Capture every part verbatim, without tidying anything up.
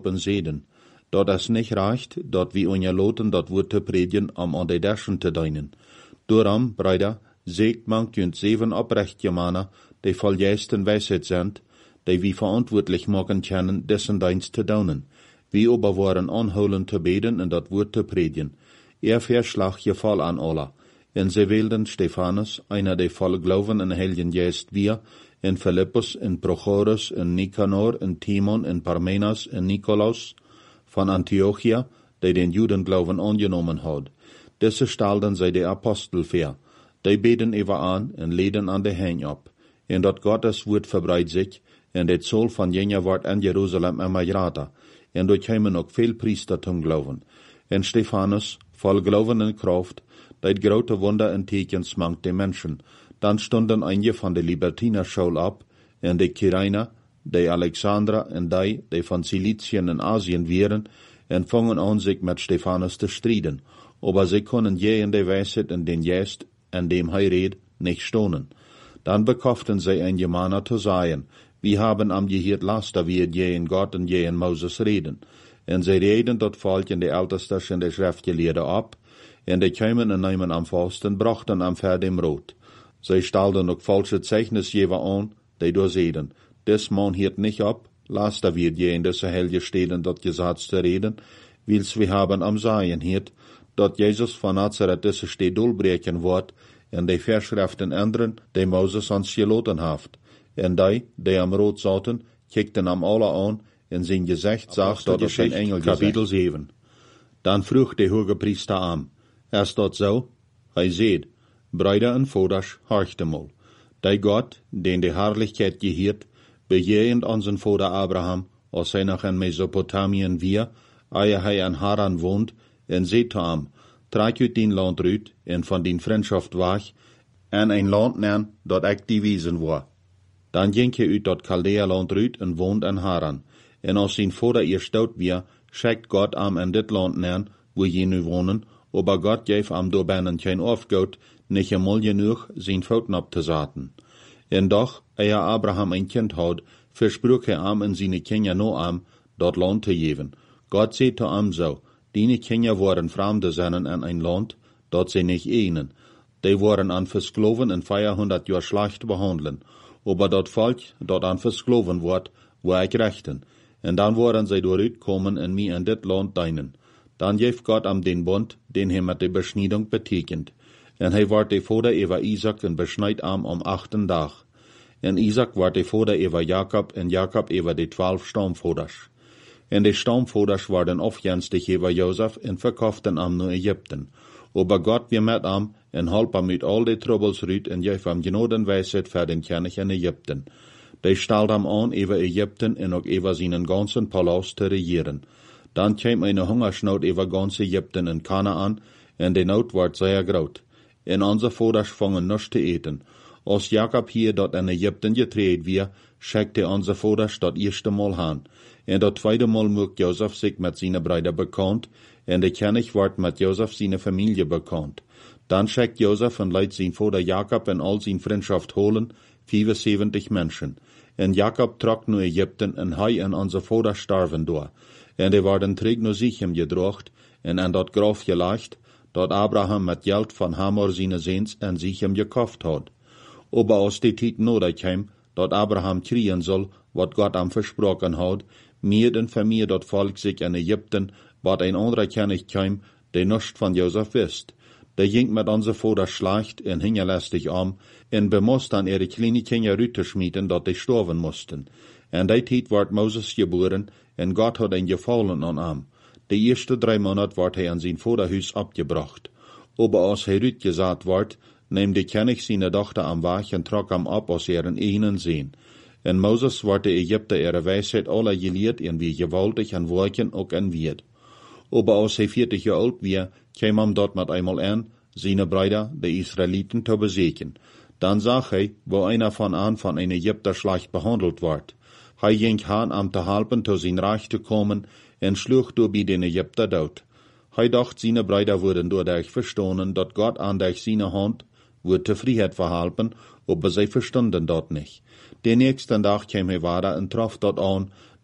helpen zeden. Dat es nicht reicht, dat wie unja loten dat woord te predigen om aan de derschen te dienen. Daarom, Brüder, zegt man kunt zeven oprechte mannen, die voll juisten wijsheid zijn, die wie verantwoordelijk maken kunnen, dessen dienst te doen. Wie aber waren aanhouden te beden en dat woord te predigen. Er verschlag je voll an alle. En ze wilden Stephanus, einer der voll Glauben in Heiligen Geist wir, en Philippus, en Prochorus, en Nicanor, en Timon, en Parmenas, en Nikolaus, van Antiochia, die den Judenglauben angenommen had. Diese stalden zij de Apostel ver. Die beten even aan en leden aan de heen op. En dat Gottes woord verbreidt zich, en dit soll van jener wordt in Jeruzalem immer grata. En door komen ook veel priestertum glauben. En Stephanus, voll Glauben en Kraft, dat grote Wunder en Tekens mangt de Menschen. Dan stonden einige van de Libertiner Schule ab, en de Kirainer, de Alexandra en die, die van Ciliciën en Asien waren, en vangen aan zich met Stephanus te strijden. Aber sie können je in der Weisheit in den Geist, an dem hij redt, nicht stonen. Dann bekauften sie ein Gemahner zu sagen, wir haben am Gehirn Laster, wie je in Gott und je in Moses reden. En sie reden dort Volk in der Ältesters in der Schriftgelehrte ab, en die kämen und nehmen am Fasten, brachten am Pferd im Rot. Sie stalden auch falsche Zeichnisgeber an, die durchsehen. Des Mann hielt nicht ab, Laster wird je in dieser Helge stehen, dort gesagt zu reden, wils wir haben am Sagen hielt, dat Jezus van Nazareth deze stee dolbreken wordt, en de Verschriften ändern, die Moses ons geloten heeft. En die, die am Rot zaten, kijkten am alle aan, en zijn gezicht zag dat het een engel Kapitel zeven. Dan vroeg de hoge priester aan, is dat zo? Hij zei, Brüder en Voders, horchte mal. Die Gott, den de Herrlichkeit gehiert, bejehend onze Vater Abraham, als hij nog in Mesopotamien wir, ehe hij in Haran woont, en zei te hem, trek uit dien land uit, en van dien vriendschaft weg, en een land nemen dat ik die wezen wou. Dan ging hij uit dat Chaldea-land uit en woont in Haran. En als zijn vader eerst dood weer, schickt God hem in dit land nemen, wo je nu wonen, aber God geeft hem door bijna geen afgoed, niet eenmaal genoeg zijn voeten op te zetten. En doch, eer Abraham een kind had, versprach hij hem en zijn kinderen no hem, dat land te geven. God zei te hem zo, die Kinder waren Fremde zijn in een land, dat ze niet enen. Die waren aan verskloven en vierhonderd jaar slecht behandelen. Aber dat volk, dat aan verskloven wordt, waar ik rechten. En dan waren zij dooruitkomen en mij in dit land dienen. Dan geeft God am den Bund, den hij met de besnieding betekent. En hij wordt de vader over Isaac en besnijdt am om achten dag. En Isaac wordt de vader over Jacob en Jacob over de twaalf stamvaders. En de stamvaders waren afgenstig over Jozef en verkauften am naar Egypten. Aber God weer met am en halp am uit al de troubles uit en geef am genoden wijsheid voor den König in Egypten. Die stelt am aan over Egypten en ook over zijn ganzen palast te regieren. Dan kwam een hongersnood over ganz Egypten en Kanaan en de nood wordt zeer groot. En onze vaders vangen niets te eten. Als Jacob hier dat in Egypten getreed weer, schickte onze vaders dat eerste Mal aan. En dat tweede Mal maakt Jozef zich met zijn Brüder bekend, en de König wordt met Jozef zijn familie bekend. Dan schickt Jozef en leidt zijn vader Jacob en al zijn vriendschaft holen, vierundzeventig mensen. En Jacob trok naar Egypten en hij en onze vader starven door. En die worden terug naar Sichem gedrocht, en aan dat graf gelegd, dat Abraham met geld van Hamor zijn zoons en Sichem gekauft had. Aber als die tijd nodig kwam, dat Abraham kriegen soll, wat God hem versproken had, meer en vermeer dat volk zich in Egypten, wat een andere König kwam, die nichts van Jozef wist. Die ging met onze vader slecht en hing lästig am, en bemoest dan ihre kleine Kinder uitschmieden, dat die sterven moesten. En die tijd werd Moses geboren, en God had een gevallen aan hem. De eerste drie maanden werd hij aan zijn vaderhuis opgebracht. Aber als hij uitgezaad werd, neemt de König zijn dochter am weg en trok hem op als er een enen zien. En Moses werd de Egypter ihre wijsheid alle geleerd en wie gewaltig en werken ook en wird. Aber als hij veertig jaar oud weer, kwam hem dort met eenmaal aan, zijn Brüder, de Israëlieten, te bezeken. Dan zag hij, wo einer van aan van een Egypter slecht behandeld wordt. Hij ging aan om te helpen tot zijn reich te komen en sloeg door bij den Egypter dood. Hij dacht, zijn Brüder worden doordat verstonen, dat God aan durch zijn hand wordt te vrijheid verhelpen, aber zij verstonden dat niet. Den nächsten dag kwam hij weer en trof dat aan,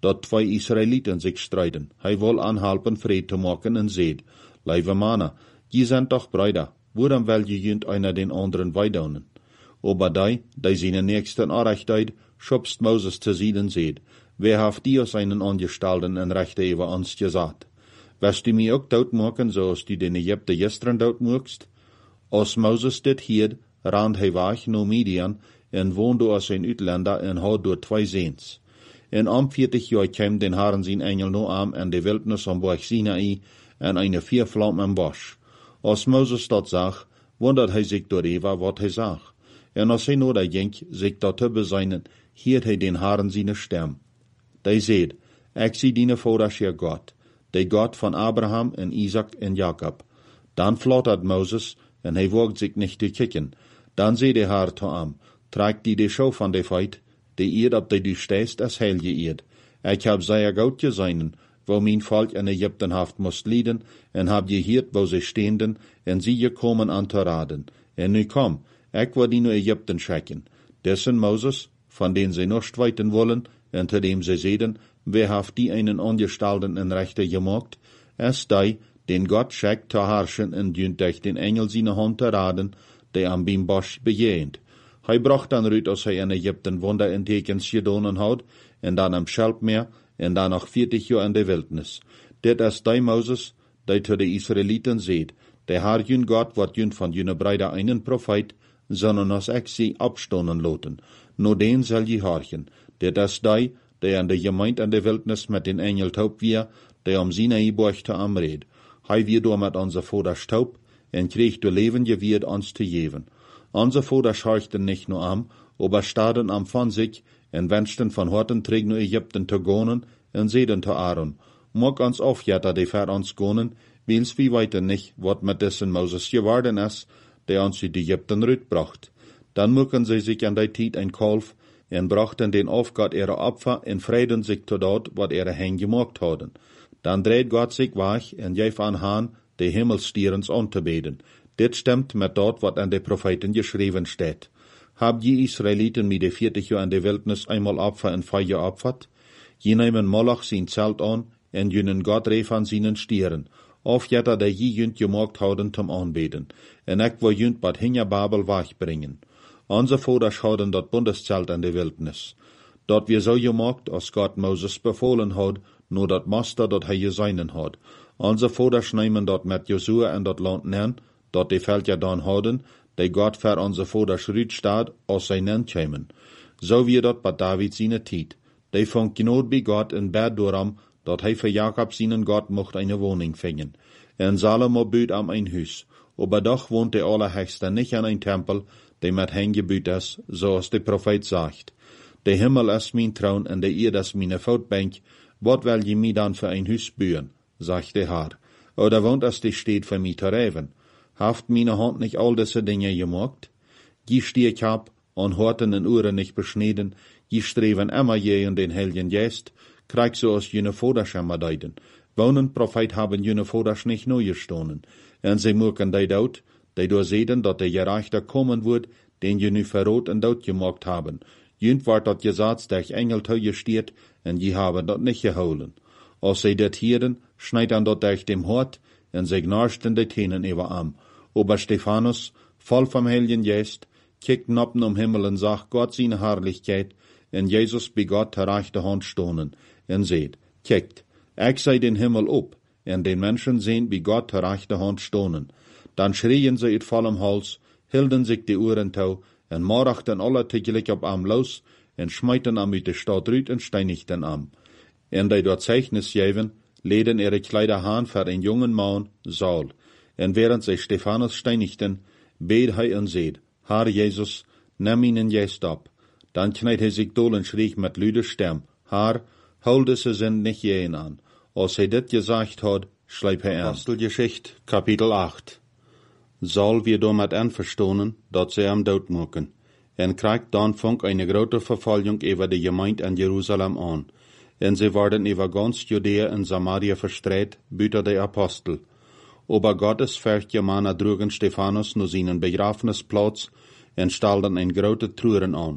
dat twee Israeliten zich strijden. Hij wil aanhelpen vrede te maken en zegt, lieve mannen, je zijn toch Brüder, waarom wil je junt einer den anderen weidonen? Aber die, die seine nächsten Anrechtheit, schubst Moses zu Sieden seht, wer haft dir seinen Angestalten en Rechte über uns gesagt? Wirst du mir auch dood machen, so als du den Ägypter gestern dood machst? Als Moses dit hierd, rand hij weg naar Midian en woonde als een uitlander en had door twee zeens. En om veertig jaar kwam den Herren zijn engel no am en de wildnis am Berg Sinai en eine viervlam am Bosch. Als Moses dat zag, wundert hij zich door Eva wat hij zag. En als hij no da ging, zich dat te bezinnen, hield hij den Herren zijn stem. Die zeid, ik zie dine vaders Heer God, de God van Abraham en Isaac en Jacob. Dan flattert Moses, en hij wagt zich niet te kijken. Dan zei de Herr te hem, trek die de schau van de feit, de eerd op die du stehst, als heil je eerd. Ik heb zeer goed gezeinen, wo mijn volk in Egypten haft moest lieden, en heb je hiert, wo ze steenden, en zie je komen aan te raden. En nu kom, ik wil die naar Egypten schicken. Dessen Moses, van den ze nog weiten wollen, en te dem ze zeiden, wer haft die einen Angestalten en Rechte gemacht, es die, den Gott schickt te herrschen en dient durch den Engel seine Hand te raden, die am Bim Bosch bejehend. Hij bracht dan uit als hij in Egypten Wunder en tekens gedonen had, en dan am Schelpmeer, en dan nog veertig jaar in de wildnis. Dit is die Moses, die te de Israeliten zeed, de Herr jun God wordt jun van june Brüder einen Prophet, sondern als ik sie abstonen loten. No den zal je harchen. Dit is die, die an de gemeint in de wildnis met den Engel taub wir, die am Sinai borchte am Red. Hij wir door met onze vaders taub, en kreeg de leven je wird ons te geven. Onze vaders horchten nicht nur am, aber staden am von sich, en wenschten van horten terug naar Egypten te gonen, en zeiden te Aaron, mag ons afjetten die ver ons gonen, wils wie weten nicht, wat met dessen Moses geworden is, der ons uit Egypten rütbracht. Dan mucken sie sich an die Tijd ein Kalf, en brachten den Aufgott ihre Opfer, en vreden sich zu dort, wat ihre hen gemacht hadden. Dan dreht Gott sich weg, en geef aan Haan, de Himmelstierens an te beten. Dit stimmt met dat wat an de Propheten geschreven steht. Hab die Israeliten mit de vierzig Jahr in de Wildnis einmal Opfer en Feier geopfert? Je nemen Moloch sein Zelt an, en jünen Gott reef an seinen Stieren. Of jetter de je jünt gemacht houden zum Anbeten. En ek wil jünt bad hinja Babel wegbringen. Onze vaders hadden dat Bundeszelt in de Wildnis. Dat wir so gemacht, als Gott Moses befohlen had, nur dat Master dat hij geseinen had. Onze vaders nemen dat met Josua en dat land nen, dat die Völker dan hadden, die Gott für onze vaders rütstaat, als zij nen kämen. So wie dat bei David seine Tiet. Die von Gnod bei Gott in Bad Doram, dat hij für Jakob seinen Gott mocht eine Wohnung fingen. En Salomo büt am ein Hus. Aber doch wohnt der Allerhöchste nicht an ein Tempel, der mit hen gebüht ist, so als der Prophet sagt. Der Himmel ist mein Thron und der Erde ist meine Voetbank. Wat will je mir dann für ein Hus bühen? Sagt der Herr. Oder wohnt es die steht für mich zu reven? Haft meine Hand nicht all diese Dinge gemacht? Je stieg ab, an Horten und Uhren nicht beschnitten, je streven immer je in den Helgen Geist, krieg so aus jene Voders immer deuten. Wonen Prophet haben jene Voders nicht neu gestohlen. En sie mucken die dood, die door sehen, dat der Gerechter kommen wird, den je nu verrot en dood gemacht haben. Jünt wordt dat gesagt, der Engel teuer steht, en je haben dat nicht geholen. Als sie dat hieren, schneidern dat durch dem Hort, en sie gnarsten die Tänen über am. Aber Stephanus, voll vom Heiligen Geist, kickt noppen um Himmel und sagt Gott seine Herrlichkeit, en Jesus bei Gott der rechte Hand stohnen, en seht, kickt, ich sei den Himmel up, en den Menschen sehen bei Gott der rechte Hand stohnen. Dann schrien sie uit vollem Hals, hielden sich die Uhren tau, en morachten alle tegelijk op am los, en schmeiten am uit de Stadt rüt en steinigten am. En die dort Zeichnis geven, leden ihre Kleider haan für einen jungen Mann, Saul. En während sie Stephanus steinigten, bet hij en seht, Herr Jesus, nimm ihnen jetzt ab. Dann kneit hij sich dol en schrie mit lüder Stem, Herr, hol diese sind nicht jenen an. Als hij dit gesagt hat, schleip hij an. Apostelgeschichte, Kapitel acht. Saul wir damit einverstohnen, dat sie am dood moken. En kriegt dann funk eine grote Verfolgung über die Gemeinde in Jerusalem an. En sie werden über ganz Judäa und Samaria verstreut, büter die Apostel. Aber Gottes Fürchtjemänner trugen Stephanus nur seinen Begrafenisplatz en stalden ein grote Truren an.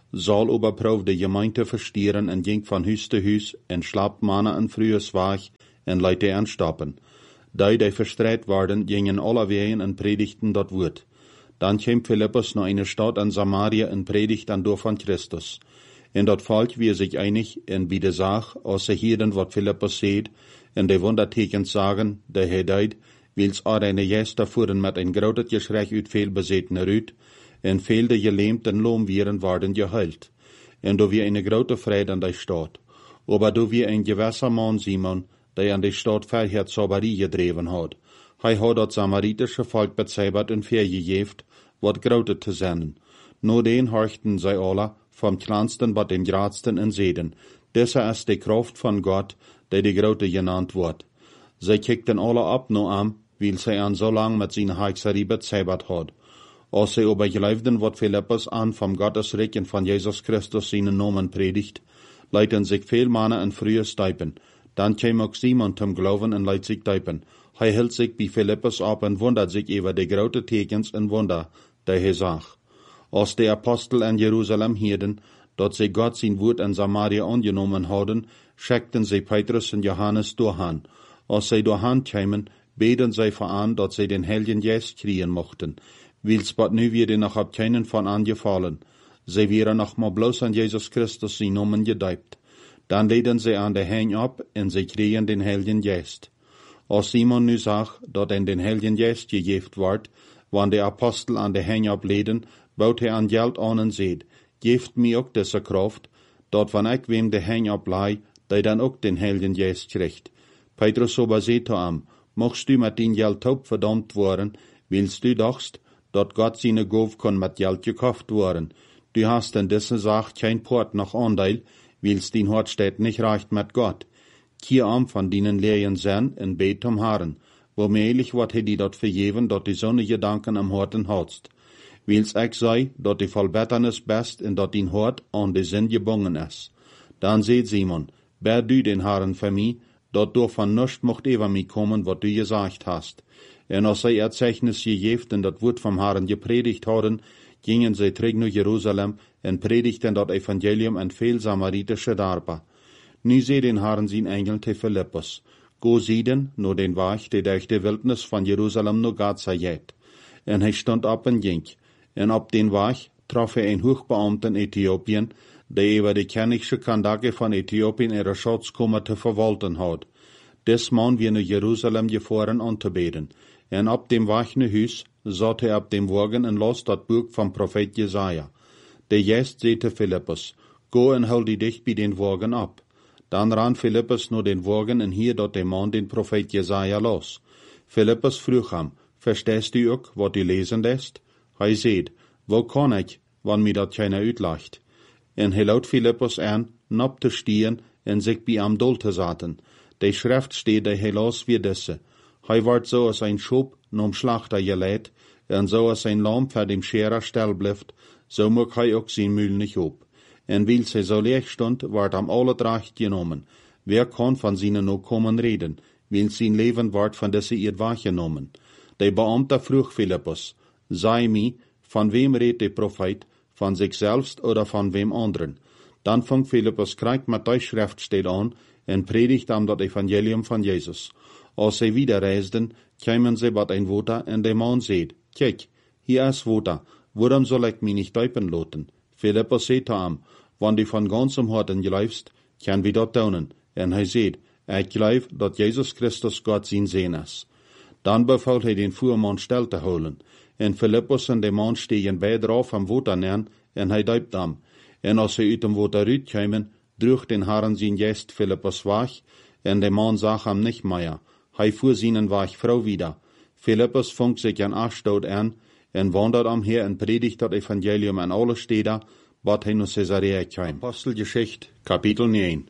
Saul überprüft de Gemeente verstieren en ging van huis te huis en slaapt mannen en frühes waag en leidt die aanstappen. Die, die verstreit waren, gingen alle wegen en predigten dat woord. Dan kwam Philippus naar eine Stadt in Samaria en predigt aan door van Christus. En dat volk weer zich einig en bij de zaak, als ze hielden wat Philippus zeed, en de wondertekens zagen, die hij deed, wils er eine Gäste voeren met een groot geschrei uit veel bezetene ruut, en veel de gelähmten loom wieren worden geheilt. En do wie eine grote vrede an die Stadt. Aber do wie ein gewisser Mann Simon, der an die Stadt verheert Zauberie gedreven had. Hij had dat Samaritische volk bezeibert en vergejeft, wat grote te zenden. No den horchten zij alle, vom kleinsten bat dem grootsten en zeden. Deze is de kracht van God, die de grote genannt wordt. Zij kijkten alle op no am, weil zij aan zo lang met zijn hekserie bezeibert had. Als zij aber geloofden wat Philippus aan vom Gottesreich en van Jesus Christus zijn Namen predigt, leiden zich veel mannen en frühe stijpen. Dan kwam ook Simon zum Glauben en leidt zich typen. Hij hield zich bij Philippus op en wundert zich over de grote tekens en wunder, die hij zag. Als de Apostel in Jeruzalem hielden, dat zij God zijn woord in Samaria angenommen hadden, schickten zij Petrus en Johannes doorhaan. Als zij doorhaan kwamen, beden zij voor aan dat zij den Heiligen Geist kriegen mochten. Wils wat nu weer nog op keinen van aangevallen. Zij wären nog maar bloos aan Jesus Christus zijn Namen gedeipt. Dan leden zij aan de heen op en zij kregen den Heiligen Geist. Als Simon nu zag dat in den Heiligen Geist gegeven wordt, wanneer de Apostel aan de heen op leden, bouwt hij aan geld aan en zeid, geeft mij ook deze kracht, dat wanneer ik wem de heen op lei, die dan ook den Heiligen Geist krijgt. Petrus aber zei te hem, mocht u met die geld taub verdammt worden, wils du dachtst, dat God zijn goof kon met geld gekauft worden. Du hast in deze zaak geen poort noch aandeel, wils din hart steht nicht recht mit Gott. Kier am van dienen leeren zijn en beet om haren, womelig wat hij die dat vergeven, dat die zonne gedanken am harten houdst. Wils ik zei, dat die volbetternis best en dat din hart aan de zin gebonden is. Dan zei Simon, ber du den Herren für mij, dat du van nichts mocht over mij komen, wat du gesagt hast. En als zij het Zeichnis gegeven en dat woord vom Herren gepredigt hadden, gingen zij terug naar Jeruzalem en predigten dat Evangelium en veel Samaritische Dorpen. Nu zei den Herren zijn engel te Philippus, go zieden naar den Weg, die durch de Wildnis van Jeruzalem naar Gaza geht. En hij stond op en ging. En op den Weg traf hij een hoogbeamte in Äthiopien, die over de kennische Kandake van Äthiopien ihre Schatzkammer te verwalten had. Des man weer naar Jeruzalem gefahren om te beden. En op dem Weg naar huis zat hij op dem wagen en las dat boek van profeet Jesaja. De Geest zei te Philippus, go en hou die dicht bij den wagen op. Dan ran Philippus naar den wagen en hier dat de man den profeet Jesaja las. Philippus vroeg hem, verstehst du ook wat u lezen ist? Hij zei, wo kan ik, wann mir dat keiner uitlacht? En hij laut Philippus aan, nop te stieren en zich bij am dol te zaten. De schrift steht de hij las wie disse. Hij wordt zo als een schop nom slachter geleid, en zo als een lam voor dem scherer stel blijft, zo mag hij ook zijn mühl niet op. En weil zij zo leeg stond, wordt am alle dracht genomen. Wer kan van zijn nog komen reden, weil zijn leven wordt van deze eerd waargenomen. De beamte vroeg Philippus, zei mij, van wem redt de profeet, van zichzelf oder van wem anderen? Dan vang Philippus krijgt met die schriftsteed aan en predigt am dat Evangelium van Jezus. Als zij wieder reisden, kwamen zij bij een water en de man zei, kijk, hier is water, waarom zal ik mij niet duipen laten? Philippus zei te hem, wanneer du van ganzem harten geloofst, kan we dat doen. En hij zei, ik geloof dat Jezus Christus God zijn Zoon is. Dan beval hij den voerman stil te houden. En Philippus en de man stegen beide af am water neer, en hij duipt hem. En als zij uit dem water uitkwamen, droeg den Herren zijn Geest Philippus weg, en de man zag hem nicht mehr. Hij fuhr seinen Weg vrouw wieder. Philippus funkt sich an Achtstadt an, en wandert am her en predigt dat Evangelium an alle Städte, wat hij naar Caesarea kwam. Apostelgeschichte, Kapitel negen.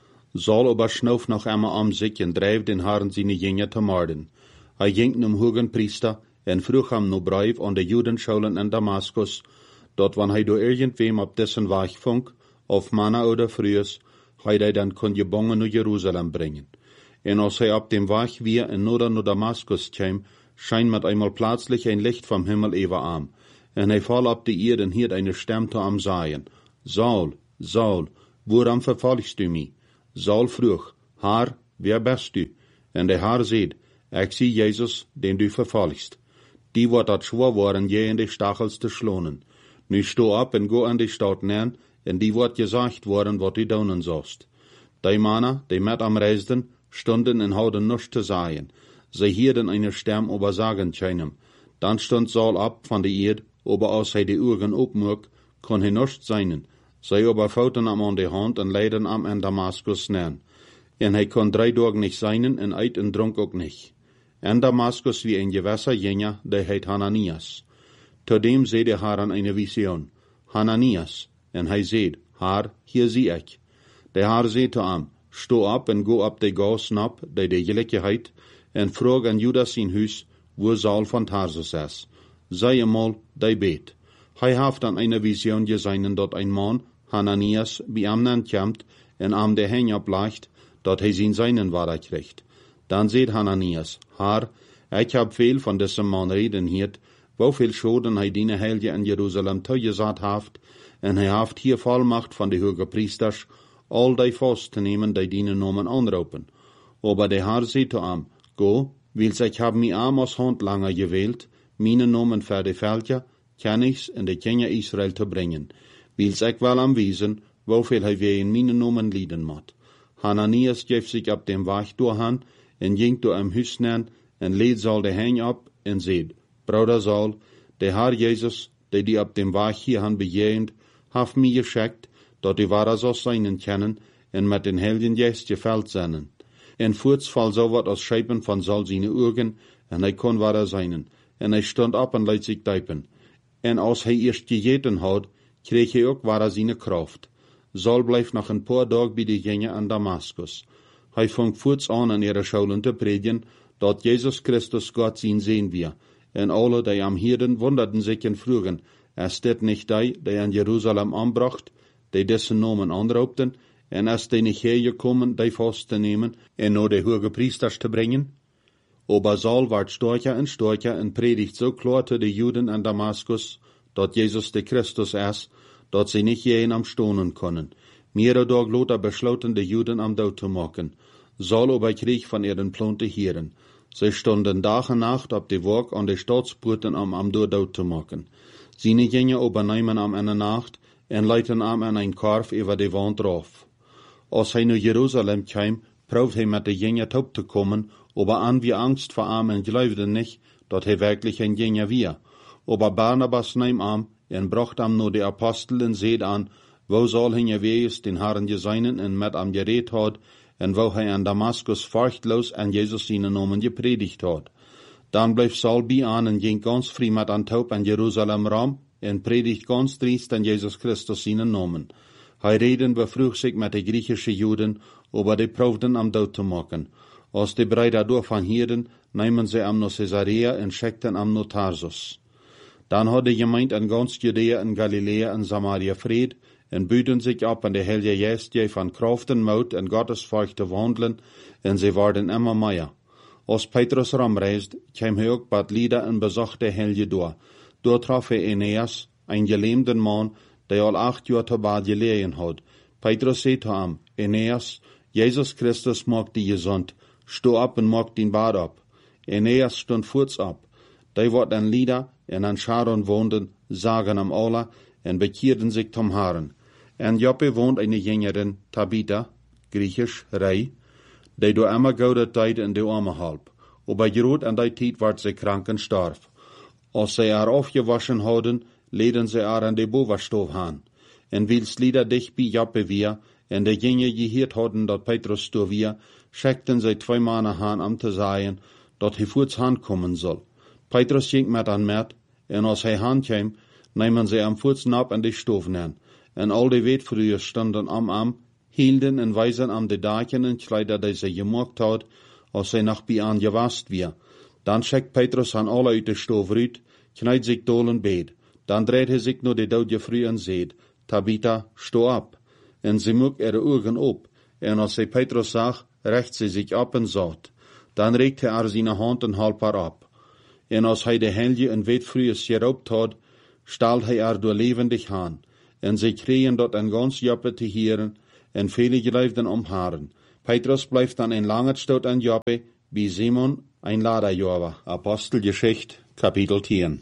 Saul aber schnauf noch einmal am sich en drijf den Herren seine Jünger te morden. Hij ging nem hogen Priester en vroeg hem no brief aan de Judenschulen in Damaskus, dat wann hij door irgendwem op dessen Weg funk, of manna oder frühes, hij die dan kon gebangen naar Jeruzalem brengen. En als hij op dem Weg weer en noder naar Damaskus kwam, scheint met einmal plötzlich ein Licht vom Himmel über am. En hij val op de eerd en hiert eine Stimme te am sagen, Saul, Saul, waarom vervolgst du mij? Saul vroeg, Haar, wer bist du? En de Haar zei, ik zie Jezus, den du vervolgst. Die wordt dat schwor worden je in de stachels te slonen. Nu sto op en go aan de stad neer, en die wordt gezegd worden wat u doen zost. Die mannen, die met am reisden, stonden en hadden nichts te zeggen. Zij hierden eine stem over sagen schijnen. Dan stond Saul op van de eerd, aber als hij de ogen opmoek, kon hij nichts zijn. Zij aber fouten am aan de hand en leiden am in Damaskus neer. En hij kon drie dagen niet zijn en eet en dronk ook niet. En Damaskus wie een gewässer jenja, die heet Hananias. Todem zei de Haar aan eine vision, Hananias, en hij zei, Haar, hier zie ik. De Haar zei te hem, sto op en go op de gaas nap, die de gelijkheid, en vroeg aan Judas zijn huis, wo Saul van Tarsus is. Zij eenmaal, die beet. Hij heeft aan eine vision gezien dat een man, Hananias, bij hem aankomt, en am de heen oplegt, dat hij zijn zijnen waarheid krijgt. Dan zei Hananias, Haar, ik heb veel van deze man reden hiert, hoeveel schoden hij diene heilige in Jeruzalem toegezet heeft, en hij heeft hier volmacht van de hoge priesters, al die vast te nemen die diene nomen aanroepen. Aber de Haar zei te hem, go, wils ik heb mij arm als hand langer gewählt, mijn nomen voor de veltje, kennigs in de kinderen Israël te brengen, wils ik wel aanwijzen, hoeveel hij weer in mijn nomen lieden moet. Hananias geeft zich op dem weg doorgaan, en ging door hem huis neer, en leed Saul de heen op, en zei, Bruder Saul, de Herr Jezus, die die op dem weg hierhan bejegend, heeft mij geschickt, dat die ware zo zijn kennen, en met den Heiligen Geest geveld zijn. En voorts val zo wat als schepen van Saul zijn ogen, en hij kon ware zijn, en hij stond op en liet zich diepen. En als hij eerst gegeten had, kreeg hij ook ware zijn kracht. Saul bleef nog een paar dagen bij de gingen aan Damaskus. Hij vong voorts aan in ihre schuilen te predigen, dat Jezus Christus Gott zien zien wir. En alle, die am hierden, wunderten sich en vroegen, is dit niet die, die in Jeruzalem aanbracht, die dessen Namen aanroepten, en is die niet hergekommen, die vast te nemen, en naar de hoge priesters te brengen? Aber Saul werd sterker en sterker en predigt zo klar te de Juden in Damaskus, dat Jezus de Christus is, dat sie nicht jeden am stonen können. Mehrere Tage later besloten de Juden am dood te maken. Saul aber kreeg van ihren Plan te heren. Sie stonden Tag en Nacht op de Werk an de Staatspoorten am am dood te maken. Seine gingen übernehmen am in de Nacht en leiten am in een karf over de wand drauf. Als hij naar Jeruzalem kwam, proeft hij met de gingen top te komen, aber an wie Angst vor am en geloofde nicht, dat hij wirklich een gingen weer. Aber Barnabas neem am en bracht am nur de Apostel en zeid aan, wo Saul hin geweest den Herren geseinen en met am gereed had, en wo hij aan Damaskus furchtlos en Jezus zijn Namen gepredigt had. Dan bleef Saul bij aan en ging ganz vrij met aan top en Jeruzalem ram, en predigt ganz driest en Jezus Christus zijn Namen. Hij reden bevroeg zich met de Griechische Juden, over de proefden am dood te maken. Als de Brüder daarvan hierden, nemen ze am naar Caesarea en schickten am naar Tarsus. Dan had de gemeente in ganz Judea en Galilea en Samaria vrede, en buiten zich op aan de Heilige Geest je van kracht en moed en Gottesfurcht te wandelen, en ze werden immer meer. Als Petrus ramreist, kwam hij ook bij Lydda en bezocht de Heilige door. Door traf hij Aeneas, een gelähmten man, die al acht jaar te bad gelegen had. Petrus zei te hem, Aeneas, Jezus Christus maakt die gezond, sto op en maak die bad op. Aeneas stond voorts op. Die wordt in Lydda en aan Sharon woonden, zagen am alle en bekeerden zich zum Herren. En Joppe woont eine Jängerin, Tabitha, griechisch Rei, die door immer goude tijd in de arme halp. Aber groot an die tijd werd ze krank en starf. Als ze haar afgewaschen hadden, leden ze haar aan de bovenstof aan. En wils Lydda dicht bij Joppe weer, en de Jünger geheerd hadden dat Petrus sto weer, schickten ze twee mannen aan om te zeggen, dat hij voorts aankomen zal. Petrus ging met aan met, en als hij aankwam, nemen ze am voorts nap en de stof neer. En al die weetvrouwen stonden am am, hielden en wijzen am de daken en kleider die ze gemaakt had, als zij nog bij aan gewast weer. Dan schickt Petrus aan alle uit de stof uit, knijdt zich dolen beet. Dan dreht hij zich naar de dode vrouw en zegt, Tabitha, sto op. En ze moek ihre ogen op, en als zij Petrus zag, recht ze zich op en zat. Dan reikt hij haar zijn hand en halp haar op. En als hij de Heilige en weetvrouwen geroopt had, stalt hij haar door levendig aan. en ze kregen dat een gans Joppe te hieren, en vele geleefden om haren. Petrus blijft dan een lange tijd aan Joppe, bij Simon, ein Laderjäger. Apostelgeschichte, Kapitel tien.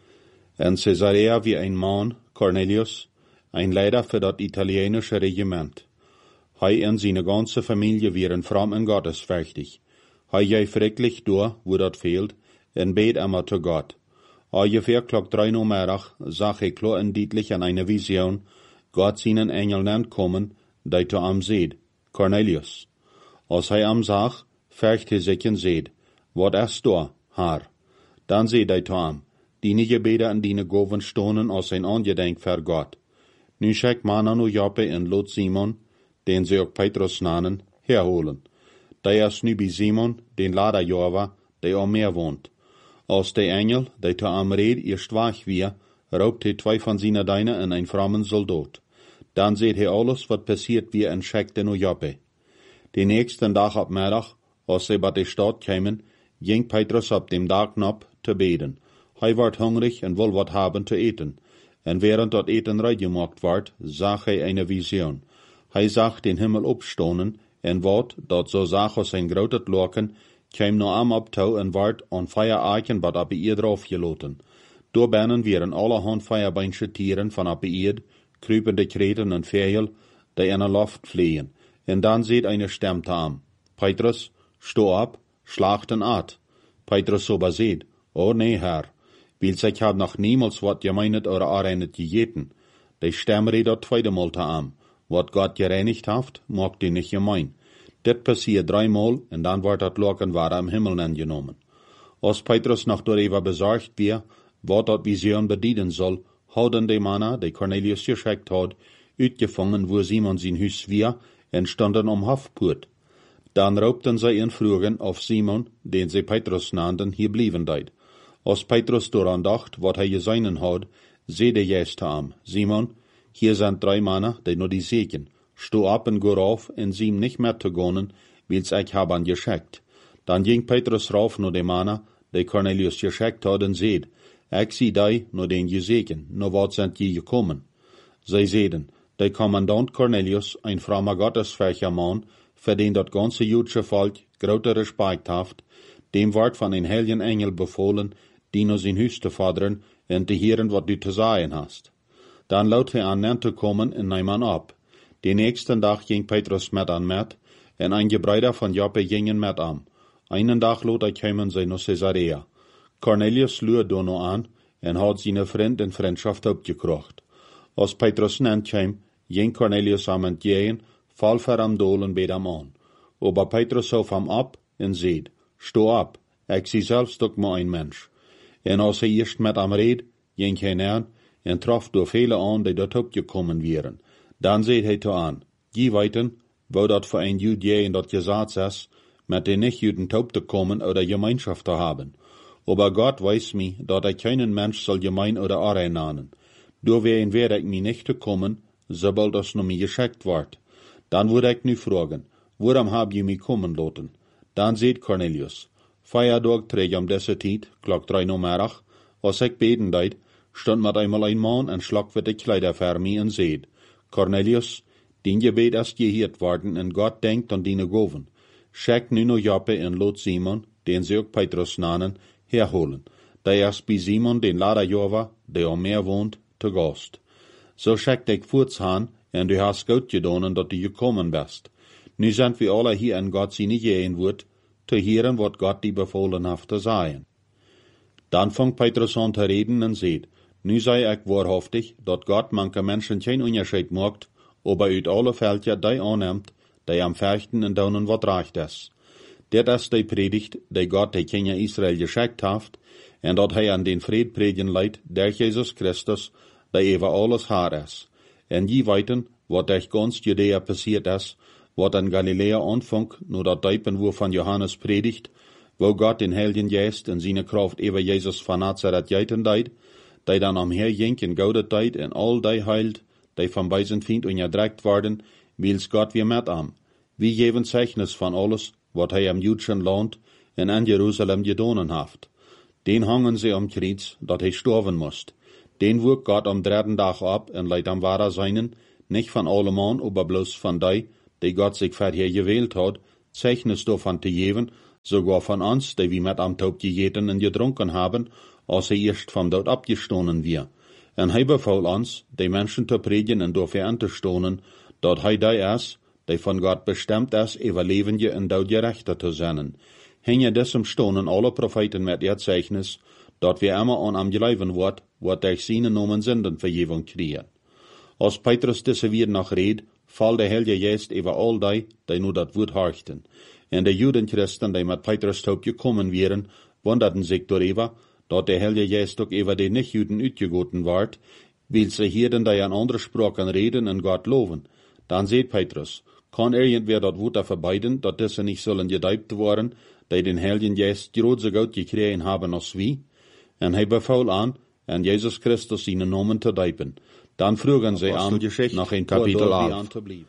En Caesarea wie ein Mann, Cornelius, ein Leiter für das italienische Regiment. Hij en seine ganze Familie waren fromm en gottesfürchtig. Hij ging schrecklich durch, wo dat fehlt, en bet immer zu Gott. Ungefähr klock drei Uhr Mittag sah ich klar und deutlich an einer Vision, Gott seinen Engel nennt kommen, der zu ihm seht, Cornelius. Als hij am sah, fürcht hij sich und seht, wat ist da, Herr? Dann seht er zu ihm, die Gebete an die Goven stonen als ein Angedenk für Gott. Nu schickt man an Joppe en lot Simon, den sie auch Petrus nannen, herholen. Der ist nu bei Simon, den Laderjäger, der am Meer wohnt. Als der Engel, der zu ihm red, erst wach wir, raubt er zwei von seinen Dienern in ein frommen Soldat. Dann seht er alles, was passiert wie en schickt in Joppe. Den nächsten Tag ab Mittag, als sie bei der Stadt kämen, ging Petrus ab dem Tag ab zu beten. Hij ward hungrig en wil wat haben zu eten. En während dat Eten reingemacht ward, sah hij eine Vision. Hij zag den Himmel opstonen, en wat, dat so zag als ein grotet Loken, kwam no am op touw en ward aan vier eiken wat op de eerd afgeloten. Door binnen waren allerhand vierbeinsche Tieren van op de eerd, kruipende kreten en vegel, die in de lucht vliegen. En dan seht eine Stimme am. Petrus, sto ab, schlacht en at. Petrus so beseht, oh nee, Herr. Weil ich hab noch niemals wat gemeinet oder arreinet gegeten. Die Stimme redet zweite Mal zu ihm. Wat Gott gereinigt haft, mag die nicht gemein. Dit passiert dreimal, und dann wird dat Loken war am Himmel angenommen. Als Petrus noch darüber besorgt wir, wat dat Vision bedienen soll, hauden die Männer, die Cornelius geschickt hat, uitgefangen, wo Simon sein Hüs wir, und standen um Haftpurt. Dann raubten sie ihren Fragen auf Simon, den sie Petrus nannten, hier blieben deit. Als Petrus daran dacht, wat hij geseinen had, zeide Jesus zu ihm, Simon, hier sind drei Männer, die nur die segen. Sto ab und go rauf, en sie ihm nicht mehr zu gönnen, wils ich hab an geschickt. Dann ging Petrus rauf nur die Männer, die Cornelius geschickt hat, und seht, ich sie die, nur den gesegen, nur wat sind je gekommen. Sie sehden, der Kommandant Cornelius, ein frommer gottesfürchtiger Mann, für den das ganze jüdische Volk großer Respekt haft, dem ward von ein heiligen Engel befohlen, die nur sein Hüs zu fordern und zu hören, was du zu sagen hast. Dann laut wir an zu kommen und nahm an ab. Den nächsten Tag ging Petrus mit an mit, und ein Gebräuder von Joppe gingen mit an. Einen Tag lot er kämen sie nach Caesarea. Cornelius lüht da noch an, und hat seine Freund in Freundschaft abgekrocht. Als Petrus nennt kam, ging Cornelius am entgegen, fall für am Dolen bei dem an. Aber Petrus auf am ab, und seht, sto ab, ich sie selbst doch mal ein Mensch. En als hij eerst met am red, ging hij neer en trof door vele aan die dort opgekommen waren. Dan zei hij te aan, die weten, wo dat voor een Jud je in dat Gesetz is, met den nicht-Juden taub te kommen oder Gemeinschaft te haben. Aber Gott weiß mi, dat ich keinen Mensch soll gemein oder arrein nahen. Door wen werde ich mi nicht te kommen, sobald das nur mir geschickt ward. Dan würde ich nu fragen, worum hab je mi kommen laten? Dan seht Cornelius, Feierdag träg am desse Tiet, klock drei Uhr Mittag, als ich beten deit, stand mit einmal ein Mann en schlagwitte Kleider für mi en seht, Cornelius, din Gebet ist gehört worden en Gott denkt an dine Goven. Schickt nu no Joppe en lot Simon, den sie auch Petrus nannen, herholen. Der ist bei Simon, den Laderjäger, der am Meer wohnt, zu Gast. So schickt ich fortshan, en du hast gut gedonen, dat du gekommen bist. Nu sind wir alle hier in Gott sie nicht gehen wird, zu hören, wat Gott die befohlen hat zu sagen. Dann fängt Petrus an zu reden und seht, nu sei ich wahrhaftig, dat Gott manche Menschen kein Unterschied macht, aber uit alle Völker die annimmt, die am Fechten und daunen wat recht ist. Det ist die Predigt, die Gott die Kinder Israel geschickt hat, und dat hij an den Fried predigen leidt, durch Jesus Christus, der über alles Herr ist. Und je weiten, wat durch ganz Judäa passiert ist, wat in Galiläa anfang, nur dat Deipen wo von Johannes predigt, wo Gott den Heiligen Geist in seine Kraft über Jesus von Nazareth geiten deit, die dann am Herr jink in gaudet deit en all die heilt, die von beisen Feind unterdrückt worden, wils Gott wir mit am. Wie geben Zeichnis von alles, wat hij am jüdischen Land in an Jerusalem gedonen haft. Den hangen sie am Kreuz, dat hij sterben musst. Den wurk Gott am dritten Tag ab en leidt am wahrer seinen, nicht von allemann, aber bloß von dei, die Gott sich vorher gewählt hat, Zeichnis davon zu geben, sogar von uns, die wir mit am Taub gegeten und getrunken haben, als er erst vom Tod abgestohlen wir. En hij befahl uns, die Menschen zu predigen und dafür anzustohlen, dort hij die ist, die von Gott bestimmt ist, überlebende und dort gerechter zu sein. Hänge desem stohnen alle Propheten mit ihr Zeichnis, dort wir immer an am geleiven wird, wird durch seine Namen Sünden Vergebung kriegen. Als Petrus diese wieder noch red, fall der Heilige Geist über all die, die nur das Wort horchten. Und die Judenchristen, die mit Petrus taub gekommen wären, wunderten sich darüber, dort der Heilige Geist auch über die Nichtjuden utgegoten ward, weil sie hier denn die an andere Sprachen reden und Gott loben. Dann seht Petrus, kann irgendwer dort Wort verbeiden, dort diese nicht sollen gedeibt worden, die den Heiligen Geist große Gott gekriegt haben als wie? Und er befahl an, an Jesus Christus seinen Namen zu deipen. Dann frugen sie an, nach ein Kapitel elf.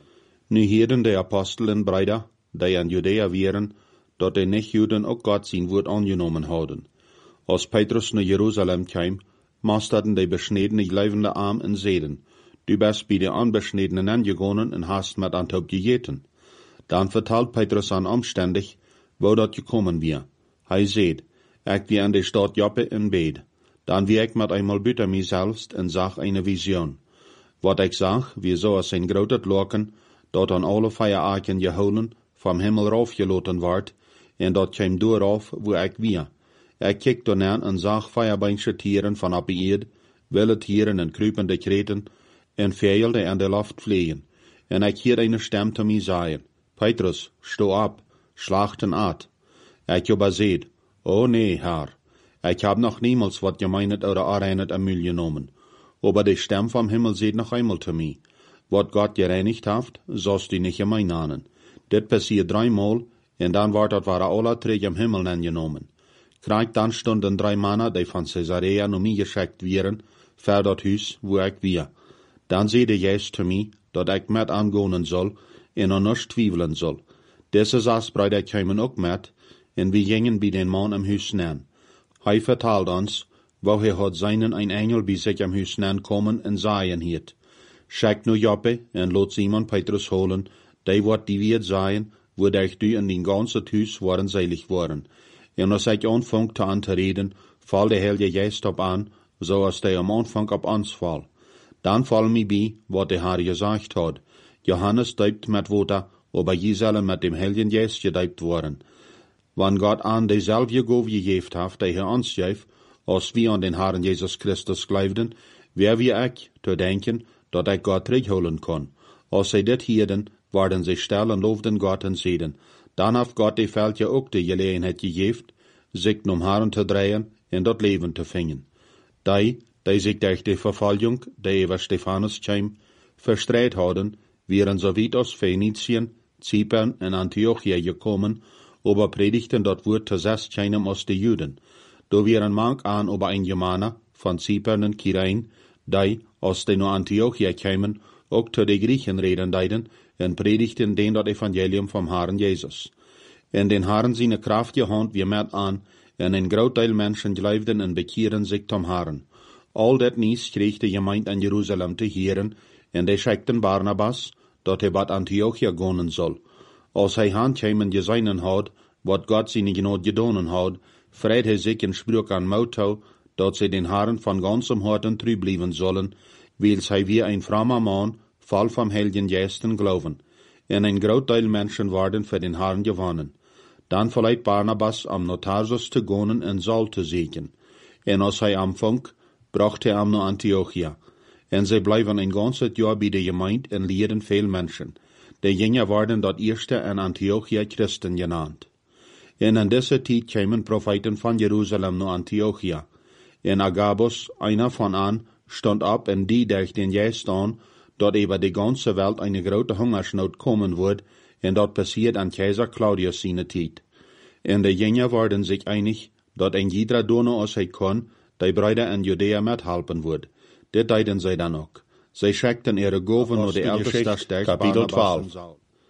Nu hieren die Apostel und Brüder, die an Judäa wären, dort die Nichtjuden auch Gott sein Wort angenommen haben. Als Petrus nach Jerusalem kam, masterten die beschnittene leibende Arm in Seden. Du bist bei den Unbeschnittenen angegangen und hast mit Antop gegeten. Dann vertalt Petrus an umständig, wo dort gekommen wir. Hij seht, ich wie an der Stadt Joppe in Bed. Dann wie ich mit einmal büter mich selbst und sag eine Vision. Wat ich sag, wie so als ein großes Locken, dort an alle Feierarken geholen, vom Himmel raufgeloten ward, und dort kam darauf, wo ich wir. Ich kick danach und sag feierbeinsche Tieren von ab Erd, wilde Tieren und krüpende Kreten, und Vögel, die an der Luft fliegen. Und ich hier eine Stimme zu mir sagen, Petrus, steh ab, schlachten at. Ich aber seht, oh nee, Herr, ich hab noch niemals wat gemeinet oder arreinet am Müll genommen. Aber die Stimme vom Himmel seht noch einmal zu mir. Wat Gott gereinigt haft, sollst du nicht gemein ahnen. Dit passiert dreimal, und dann ward dat waren alle drei im Himmel angenommen. Krieg dann stunden drei Männer, die von Caesarea noch mir geschickt wären, für dat Hus, wo ich wir. Dann seht der Geist zu mir, dat ich mit angehen soll, und an nichts zweifeln soll. Diese sechs Brüder kämen auch mit, und wir gingen bei den Mann am Hus nähen. Hij vertalt uns, wo er hat seinen ein Engel bei sich am Hus nähen kommen und sagen hiert. Schickt nu Joppe und lot Simon Petrus holen, die wird die wird sein, wo dich du in den ganzen Hus waren selig worden. Und als ich anfangt an zu reden, fall der Heilige Geist ab an, so als der am Anfang ab uns fall. Dann fall mir bei, was der Herr gesagt hat. Johannes deupt mit Wasser, aber je sollen mit dem Heiligen Geist gedeupt worden. Wann Gott an dieselbe Gabe gegeben hat, die er uns gab, als wir an den Herrn Jesus Christus glaubten, wer wie ich zu denken, dass ich Gott zurückholen kann. Als sie das hierden, waren sie still und lobten Gott und seden. Dann hat Gott die Völker auch die Gelegenheit gegeben, sich um Herren zu drehen und das Leben zu finden. Die, die sich durch die Verfolgung, die über Stephanus kam, verstreut haben, wären so weit aus Phönizien, Zypern und Antiochia gekommen, aber predigten dort Wort zuerst keinem aus den Juden. Da wären manch an über ein Germaner von Zypern und Kyrein, die, aus den Antiochia kämen, auch zu den Griechen reden deiden, und predigten den dort Evangelium vom Herrn Jesus. In den Herrn seine Kraft gehand wir mit an, und ein Großteil Menschen glaubten und bekehren sich zum Herrn. All das Nies krieg die Gemeinde an Jerusalem zu hören, und die schickten Barnabas, dort er bat Antiochia gehen soll. Als hij handkämen geseinen hat, wat Gott seine Gnade gedonen hat, freit er sich in Sprüch an Mautau, dort sie den Herrn von ganzem Herzen treu blieben sollen, weil sie wie ein frommer Mann, voll vom Heiligen Geisten glauben. Und ein Großteil Menschen waren für den Herrn gewonnen. Dann verleiht Barnabas am Tarsus zu gehen und Saul zu sehen. Und als er anfang, brachte er am nach Antiochia. Und sie bleiben ein ganzes Jahr bei der Gemeinde und lehren viel Menschen. Die Jünger waren dort erste in Antiochia Christen genannt. Und in dieser Zeit kamen Propheten von Jerusalem nach Antiochia. Und Agabus, einer von an, stand ab und die durch den Geist an, dort über die ganze Welt eine große Hungersnot kommen wird, und dort passiert an Kaiser Claudius seine Zeit. Und die Jünger waren sich einig, dort ein jeder Donau aus er kann, die Brüder in Judäa mithelfen wird. Das deuten sie dann auch. Sie schickten ihre Gaven nur die älteste Stärke, Kapitel zwölf.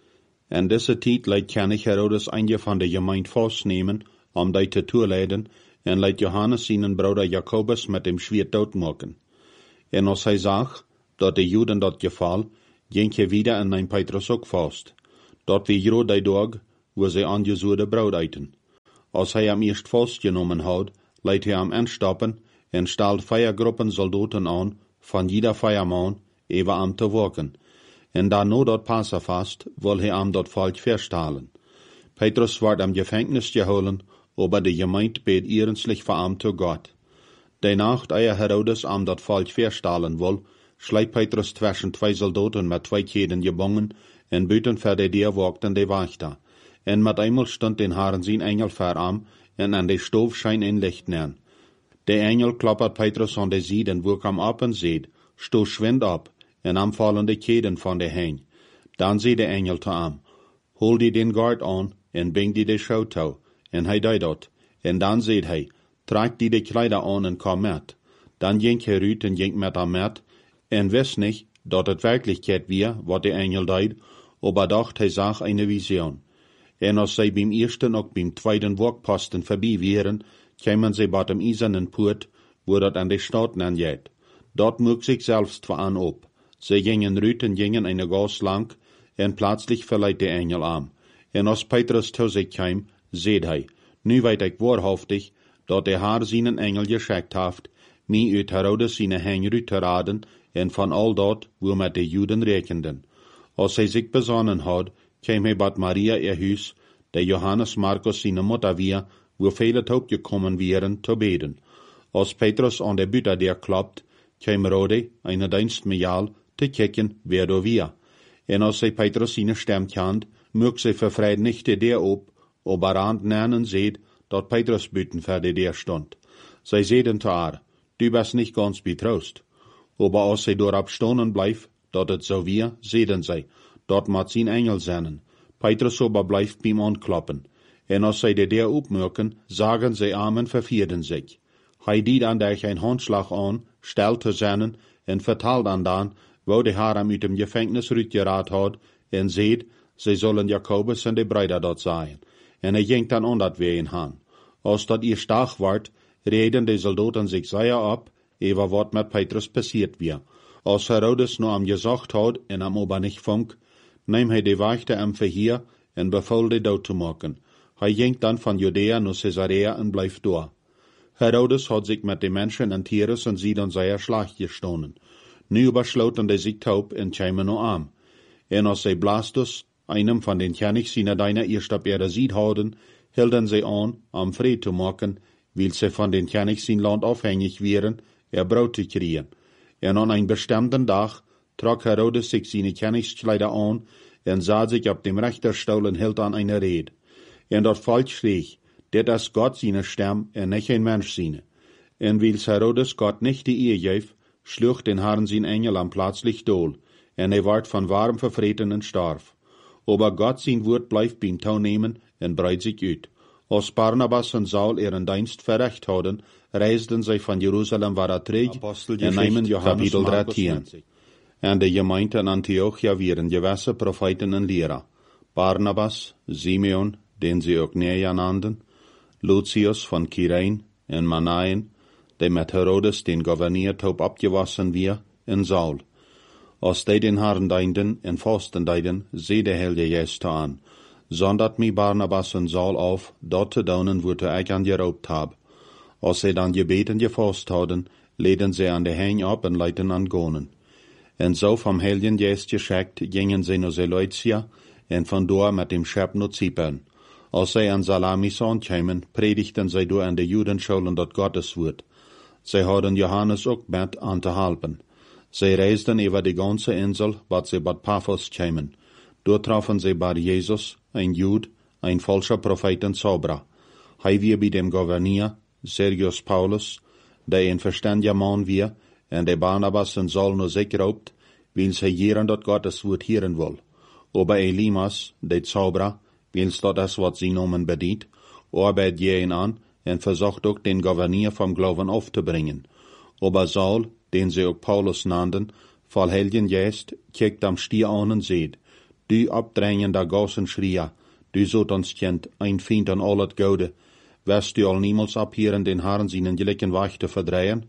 In dieser Zeit leidt König Herodes einige von der Gemeinde festnehmen, um die zu leiden, und leidt Johannes seinen Bruder Jakobus mit dem Schwert tot machen. En als hij zag, dat de Juden dat geval, ging hij wieder in een Petrus ook vast. Dat wie groot die dag, wo zij aangezoerde brood eten. Als hij hem eerst vastgenomen had, leidt hij hem instappen en stelt vijfgroepen soldaten aan, van jeder vijfman, even am te waken. En daarna dat Passafast, wil hij hem dat volk verstalen. Petrus wordt am Gefängnis geholen, aber de gemeente beet ernstlich voor hem te God. De nacht, eer Herodes am dat volk verstalen wil, schleidt Petrus zwischen twee soldaten met twee keden gebonden, en buiten voor de deur wakten de wachter. En met eenmaal stond den Herren zijn engel voor hem, en aan de stoof schijn een licht neer. De engel klappert Petrus aan de zijde en woek hem op en zegt, sto schwind op, en hem vallen de keden van de heen. Dan zei de engel te hem, hol die den gard aan, en bing die de schouw touw. En hij deed dat. En dan zei hij, trek die de kleider aan en kom met. Dan ging hij uit en ging met hem met, en wist niet, dat het werkelijkheid weer, wat de engel deed, aber dacht hij zag een vision. En als zij beim eersten ook beim tweeden wakposten voorbij waren, kwamen zij bij dem eisernen poort, wo dat aan de stad aangeet. Dat moek zich zelfs aan op. Zij gingen uit en gingen een gas lang, en plötzlich verleiht de engel aan. En als Petrus zu zich kwam, zei hij, nu weet ik waarhaftig, dat de Heer zijn engel geschickt heeft, mij uit Herodes zijn heen uit te raden, en van al dat, wo met de Juden rekenden. Als hij zich besonnen had, kwam hij bij Maria ihr huis, de Johannes Markus zijn moeder weer, wo vele ook gekommen waren, te beden. Als Petrus aan de buitendeur klapt, kwam Rode, een dienstmejaal, te kijken, wer er weer. En als zij Petrus zijn stem kent, mocht zij vervreid niet de deur op, aber aan nanen zeed, dat Petrus buiten voor de deur stond. Zij zeiden te haar, du bist niet ganz betroost. Aber als zij doorop stonen blijft, dat het zo weer, zeiden zij, dat moet zijn engel zijn. Petrus aber blijft bij hem aankloppen. En als zij de deur opmerken, zagen zij aan en vervierden zich. Hij deed aan der een handslag aan, stelte zijn, en vertelde aan dan, wo de Heer hem uit dem Gefängnis uitgeraad had, en zeid, zij zullen Jacobus en de Brüder dort zijn. En hij ging dan aan dat ween aan. Als dat ihr stark wordt, reden de soldaten zich zeer op, even wat met Petrus passiert weer. Als Herodes nu am gesagt had en am aber nicht funk, neem hij de wachte am verhier en beval de dood te maken. Hij ging dan van Judea naar Caesarea en bleef door. Herodes had zich met de mensen en Tyrus en Sidon zeer slag gestonen. Nu übersloten de zich taub en kwamen nu aan. En als zij Blastus, einem van den Königs seiner deiner eerst op ihre Sied hadden, hielden zij aan, am vrede te maken, weil sie van den Königs zijn land afhängig waren, er brood te kriegen. En aan een bestemden dag trok Herodes zich zijn Königskleider aan en zat zich op dem Richterstuhl en hield aan een Rede. En dat volk schreeg, dit is God zijn stem en niet een mens zijn. En weil Herodes God niet de eer geef, sloeg den Herrn zijn engel am plötzlich dool, en hij werd van warm vervreten en starf. Aber God zijn woord blijft beim touw nemen en breidt zich uit. Als Barnabas en Saul ihren Dienst verrecht hadden, reisden zij van Jeruzalem waar terug en nemen Johannes Markus met zich. En de gemeente in Antiochia waren gewisse profeten en leraar. Barnabas, Simeon, den sie ook Neja nannten, Lucius van Kyrene en Manaen, die met Herodes den Gouverneur taub abgewassen wir, en Saul. Als die den Herrn dienden en vasten deiden, zei de Heilige Geest aan, zondert mij Barnabas en Saul auf, dort te doen, wo te ik aan geroopt heb. Als zij dan gebeten gevast hadden, leden zij aan de heen op en leiden aan gonen. En zo vom Heiligen Geest geschickt, gingen zij naar Seleucia, en vandoor met dem Schep naar Zypern. Als zij aan Salamis aankwamen, predigten zij door aan de Judenschulen dat Gottes woord. Zij hadden Johannes ook met aan te helpen. Zij reisden over de ganze Insel, wat zij bij Paphos kwamen. Dort trafen zij bij Jesus, ein Jud, ein falscher Prophet en Zauberer. Hij weer bij dem Gouverneur, Sergius Paulus, der een verstandiger man weer, en de Barnabas en Saul nur zich raubt, weil zij jeren dat Gottes woord hieren wil. Aber Elimas, de Zauberer, wils dat is wat sie nomen bedient, arbeidt jeden an en versucht ook den Gouverneur vom Glauben auf te bringen. Aber Saul, den sie ook Paulus nannten, voll Heiligen Geist, kijkt am Stier an en seht, du abdrängender Gausenschrier, du zult ons kent, ein Feind an al het Gode, wirst du al niemals abhieren den Herrn seinen gelicken Weg te verdrehen?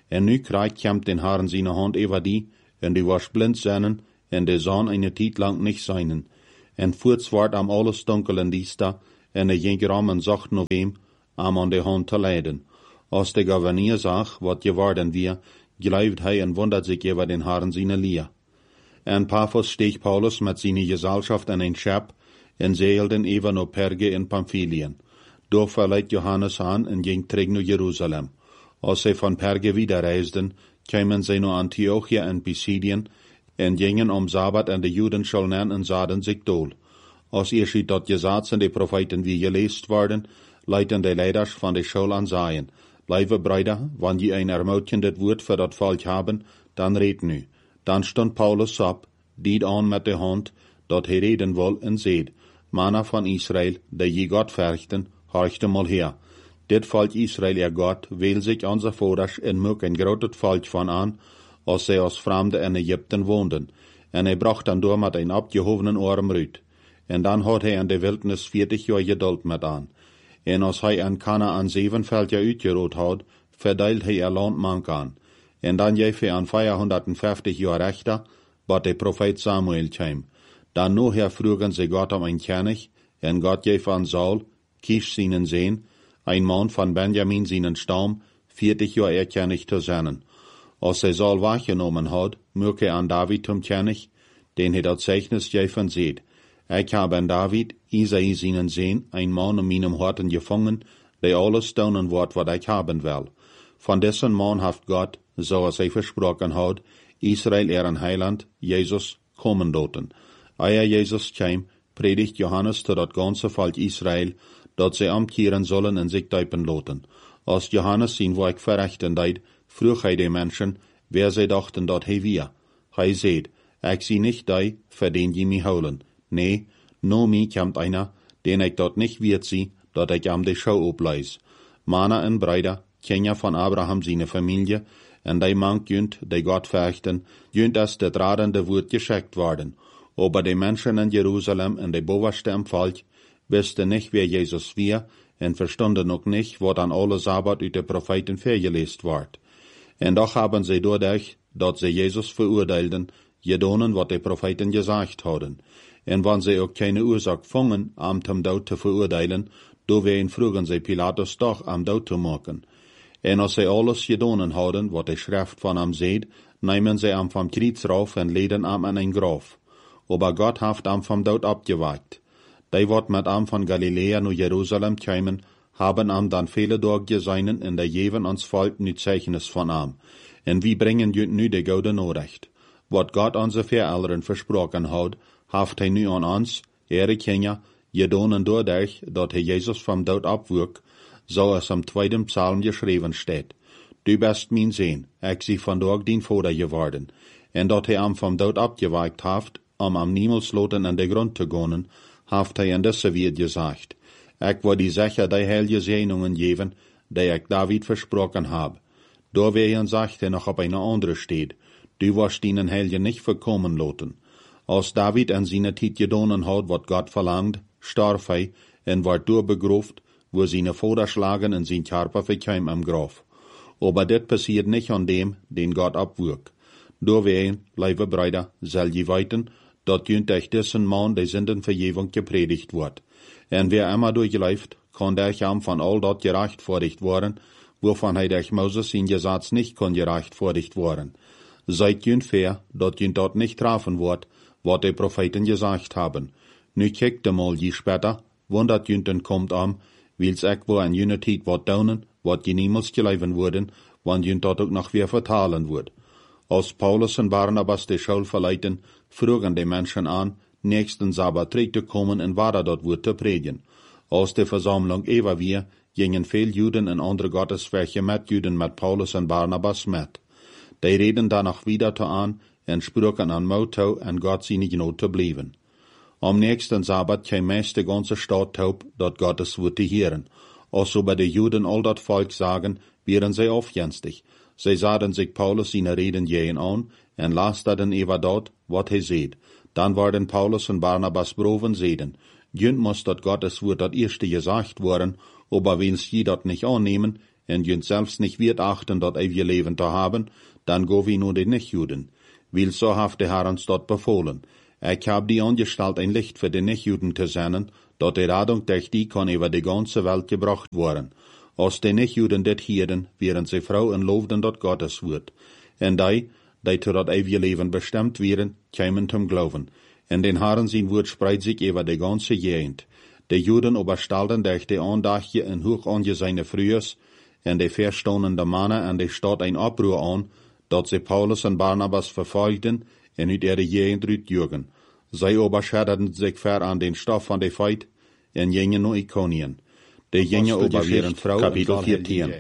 En nu krijgt hem den Herren seine Hand over die, en die was blind zijn, en de zon eine tijd lang nicht seinen. En voorts wordt am alles donkel en diesta, en de jenker am en zacht nog hem, am aan de hand te leiden. Als de gouverneur zag, wat geworden wir, geloofd hij en wundert sich über den Herren seine Leer. En Paphos steeg Paulus met seine Gesellschaft in ein Schip, en zeilden even naar Perge in Pamphylien. Door verleiht Johannes aan en ging terug naar Jeruzalem. Als zij van Perge wiederreisden, kwamen zij naar Antiochia en Pisidien, en gingen om Sabbat en de Juden scholnen en zaden zich dool. Als ihr schiet dat gezaad en de profeten wie geleest worden, leiten de leiders van de school aan zaaien. Lieve Brüder, wann je een ermutigend woord voor dat volk haben, dan red nu. Dan stond Paulus op, died aan met de hand, dat hij reden wil en zeed, Manna van Israël, die je God verchten, horchte mal her. Dit volk Israël, ihr Gott, wil zich onze vouders en muk een groot volk van aan, als zij als vreemden in Egypten woonden. En hij bracht dan door met een opgehovenen arm uit. En dan had hij in de wildnis veertig jaar geduld met aan. En als hij aan Kanaan zeven veldje uitgerood had, verdeelt hij er land mank aan. En dan geef hij aan vierhonderdvijftig jaar rechter, wat de profeet Samuel kwam. Dan nu her vroegen ze God om een König, en God geef aan Saul, Kish seinen Sehn, ein Mann von Benjamin seinen Stamm, vierzig Jahre er König zu sein. Als hij Saul wahrgenommen had, möge aan David zum König, den hij dat Zeichnis geven seht. Ik habe an David, Isai seinen Sehn, ein Mann in meinem Horten gefangen, der alles tun wird, wat ich haben will. Von dessen Mann haft Gott, so als hij versprochen hat, Israel ihren Heiland, Jesus, kommen doten. Eer Jesus kwam, predigt Johannes zu dat ganze Volk Israel, dat sie umkehren sollen en sich deupen loten. Als Johannes sein Werk verrichten deed, vroeg hij de Menschen, wer sie dachten dat hij wir. Hij seht, ik zie nicht die, für den je mich holen. Nee, no mi kommt einer, den ich dort nicht wird sie, dat ich am de Schau obleis. Mana en Brüder, Kinder von Abraham seine Familie, en die mank jünt, die Gott verrichten, jünt as det radende Wort geschickt worden. Aber die Menschen in Jerusalem en de bovenste im Volk wisten nicht, wer Jesus wir, en verstonden ook nicht, wat an alle Sabbat uit de Propheten vergelest wordt. En doch haben sie dadurch, dat sie Jesus verurteilten, gedonen, wat de Propheten gesagt hadden. En wann sie ook keine Ursache fangen, am zum Dood te verurteilen, doorheen vroegen sie Pilatus doch am Dood te maken. En als sie alles gedonen hadden, wat de Schrift van am seht, nemen sie am vom Kreuz rauf en leden am an ein Graf. Aber Gott haft am vom Dood abgewagt. Die wat met am van Galiläa naar Jerusalem kwamen, haben am dan viele durchgeseinen en der geven ons Volk nu Zeichnis von am. En wie bringen jüt nu de gode Nachricht. Wat Gott onze Veräldern versprochen had, haft hij nu aan ons, ihre Kinder, gedonen doordat dat hij Jesus vom Dood abwürg, so es am tweeden Psalm geschreven steht. Du bist mein Sehn, ik zie vandaag dien Vater geworden. En dat hij am vom Dood abgewagt haft, om am Niemelsloten an de Grund te gonen, haft hij in deze weer gesagt. Ik wil die zeker die heilige Zehnungen geven, die ik David versprochen heb. Doorwegen sagt hij nog op een andere steed, du wirst ihnen heilige nicht verkommen loten. Als David an seine Tijd gedonen had wat Gott verlangt, starf hij en wordt doorbegroefd, wo seine Vaterschlagen in zijn Körper verkam am Graf. Aber dit passiert nicht an dem, den Gott abwürg. Doorwegen, lieve Brüder, soll je weten, dat junt durch dessen Mann die Sündenvergebung gepredigt wird. En wer immer durchläuft, kann durch am von all dort gerechtfertigt worden, wovon hij durch Moses in Gesetz nicht kann gerechtfertigt worden. Seid junt fair, dat junt dort nicht treffen wird, wat die Propheten gesagt haben. Nu kijkt de mal je später, wundert junten kommt am, wils ek wo an jene Tijd wat daunen, wat je niemals geleiven worden, want junt dat ook nog weer vertalen wordt. Als Paulus en Barnabas de Schule verleiten, vroegen de Menschen an, nächsten Sabbat terug te komen en waar dat woord te predigen. Als de Versammlung ever weer, gingen veel Juden en andere Gotteswerke met Juden met Paulus en Barnabas met. Die reden danach wieder te aan en sprachen an Motto en Gott seine Gnade te blijven. Am nächsten Sabbat kwam meist de ganze Stadt taub, dat Gottes Wort te hören. Als so bei de Juden all dat Volk sagen, wären sie aufjenstig. Sie sahen sich Paulus seine Reden jähen an en lasterten über dort, wat hij seht. Dann waren Paulus und Barnabas Broven seden. Jünt muss dat Gottes Wort dat erste gesagt worden, aber wenns je dat nicht annehmen, en junt selbst nicht wird achten, dort ewige Leben zu haben, dann go wie nur den Nichtjuden. Weil so haft der Herr uns dort befohlen. Ich hab die angestalt ein Licht für die Nichtjuden zu senden, dort die Radung durch die kann über die ganze Welt gebracht worden. Als die Nichtjuden det hieren, während sie Frau en loofden dort Gottes Wort. En die, die zu dat ewige Leben bestimmt wären, kämen zum Glauben. En den Herren sein Wort spreit sich über die ganze Gegend. Die Juden überstalten durch die Andachje en hoch angesehene Frühers, en die verstehende Männer an die Stadt ein Abruhr an, dat sie Paulus und Barnabas verfolgten en uit ihre Gegend rütjürgen. Sie überschäderten sich ver an den Stoff von der Feit en gingen nach Ikonien. Die gingen über ihren Frau, Kapitel vierzehn.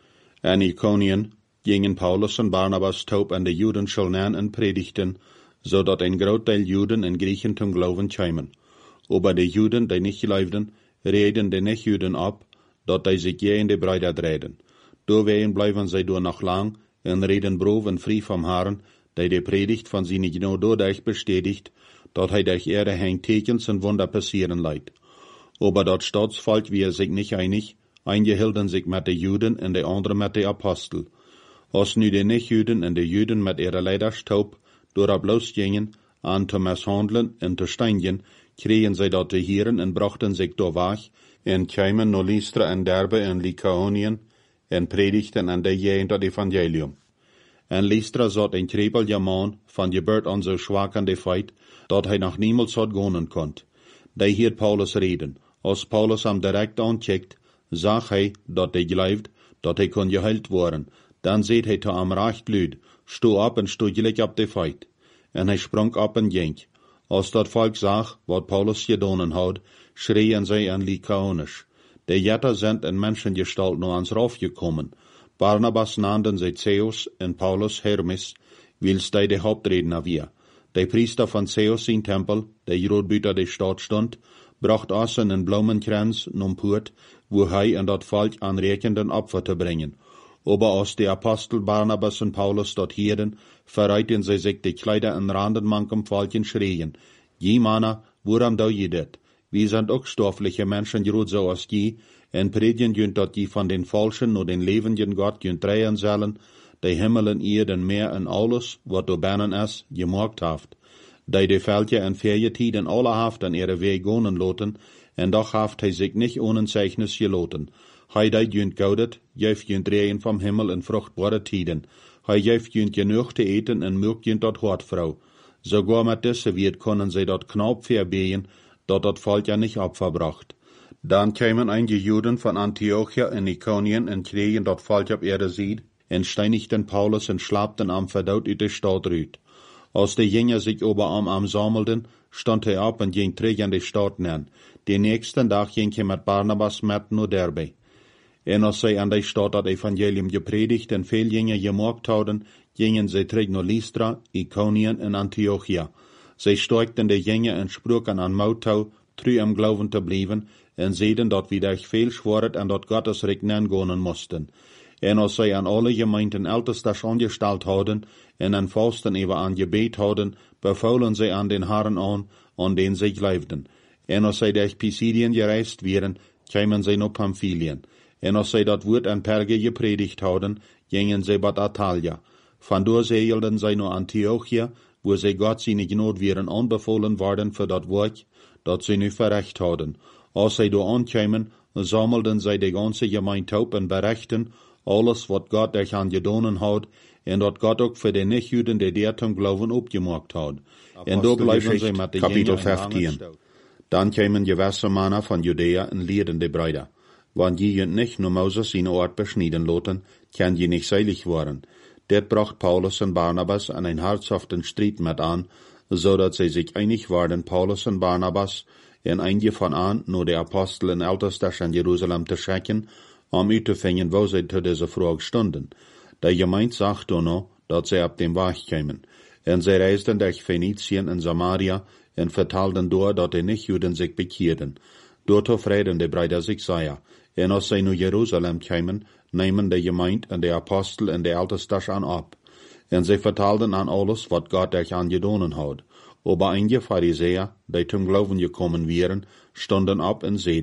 En Ikonien gingen Paulus und Barnabas taub an die Juden schulnern en predigten, so dat ein Großteil Juden en Griechen zum Glauben kämen. Aber die Juden, die nicht glaubten, reden die Nicht-Juden ab, dat die sich je in die Brüder drehen. Doorwegen bleiben sie door noch lang en reden brof en frei vom Herrn, die die Predigt von sie nicht nur dadurch bestätigt, dat hij durch ihre Hand Tekens und Wunder passieren leidt. Aber dat Staatsvolk wir sich nicht einig, eingehielten sich mit den Juden und die anderen mit den Apostel. Als nu die Nicht-Juden und die Juden mit ihrer Leiderstaub door bloß gingen, an zu misshandeln und zu steinigen, kregen sie dort die Hieren und brachten sich door weg, en kämen no Lystra en Derbe en Lykaonien, en predigten an der Gegend dat Evangelium. En Lystra zat een krepelje man, van geburt an so schwach an de feit, dat hij nog niemals had gonen kont. Die hiert Paulus reden. Als Paulus hem direct aancheckt, zag hij dat hij geloofd, dat hij kon geheild worden. Dan zei hij te hem recht luid, sto op en sto gelijk op de feit. En hij sprong op en ging. Als dat volk zag, wat Paulus gedaan had, schreien zij en Lykaonisch. De Jetter sind in Menschengestalt nur ans Rauf gekommen. Barnabas nannten sie Zeus en Paulus Hermes, wils die de Hauptredner wir. Der Priester von Zeus in Tempel, der Jrodbüter der Stadt stund, bracht außen einen Blumenkranz num Purt, wo hij en dat Volk anrekenden Opfer zu bringen. Aber als die Apostel Barnabas und Paulus dort hielten, verreiten sie sich die Kleider in Randen mankem Volken schreien. Je Manna, woran da je det? Wir sind auch stoffliche Menschen, gerade so als die, en predigen jünt dat die von den Falschen nur den lebenden Gott jünt drehen sollen, die Himmel en Erden, Meer en alles, wat do binnen is, gemaakt haft. Die de Veldje en Ferietiden alle haft an ihre Weg gonen loten, en doch haft hij sich nicht ohne Zeichnis geloten. Hij dat jünt goudet, jef jünt drehen vom Himmel in fruchtbare Tiden. Hij jef jünt genug te eten en mögt jünt dat Hortvrouw. Sogar mit disse wird können sie dort knapp verbehen, dat dat Volk ja nicht abverbracht. Dann kämen einige Juden von Antiochia in Ikonien en kregen dat Volk op ihre Sied, en steinigten Paulus en schlapten am verdaut uit de Stadt rüt. Als de Jünger sich ober am am sammelten, stand hij op en ging terug an de Stadt nen. Den nächsten Tag ging hij mit Barnabas met naar Derbe. En als zij an de Stadt dat Evangelium gepredigt en veel Jünger gemaakt hadden, gingen zij terug naar Lystra, Ikonien en Antiochia. Zij steigten de Jünger en spraken an Moutau, true am Glauben te blijven, en zeiden dat we durch veel schworet en dat Gottes Regnen gonen moesten. En als zij an alle Gemeinden ältestes angestalt hadden, en an Fasten über an Gebet hadden, befohlen zij an den Herren an, an den zij geloofden. En als zij durch Pisidien gereist wären, kämen zij naar Pamphylien. En als zij dat Wort an Perge gepredigt hadden, gingen zij bad Atalia. Vandoor zeilden zij naar Antiochia, wo zij Gott seine Gnade wären anbefohlen worden für dat Werk, dat zij nu verrecht hadden. Als zij door aankwamen, sammelden zij de ganze Gemeinde op en berichten alles wat Gott euch an gedonen had, en dat Gott ook voor de Nicht-Juden die der zum Glauben opgemaakt had. En door blijven zij met de Kapitel vijftien. Dan kwamen gewisse Männer von Judäa en leerden de Brüder. Want je jünt nicht nur Moses seine Ort beschneiden loten, kann je nicht seilig worden. Det bracht Paulus und Barnabas an einen herzhaften Streit mit an, so dass sie sich einig waren, Paulus und Barnabas en einige von an nur die Apostel en Ältester in Jerusalem zu schicken, um uitzufinden, wo sie zu dieser Frage stunden. Der Gemeinde sagte noch, dass sie ab dem Weg kämen. Und sie reisten durch Phönizien und Samaria und vertalten dort, dass die Nichtjuden sich bekehrten. Dort frieden die Brüder sich sehr. Und als sie nach Jerusalem kämen, nehmen die Gemeinde und die Apostel und die Ältester an ab. Und sie vertalten an alles, was Gott euch angedonen hat. Aber einige Pharisäer, die zum Glauben gekommen wären, stunden ab und seiden,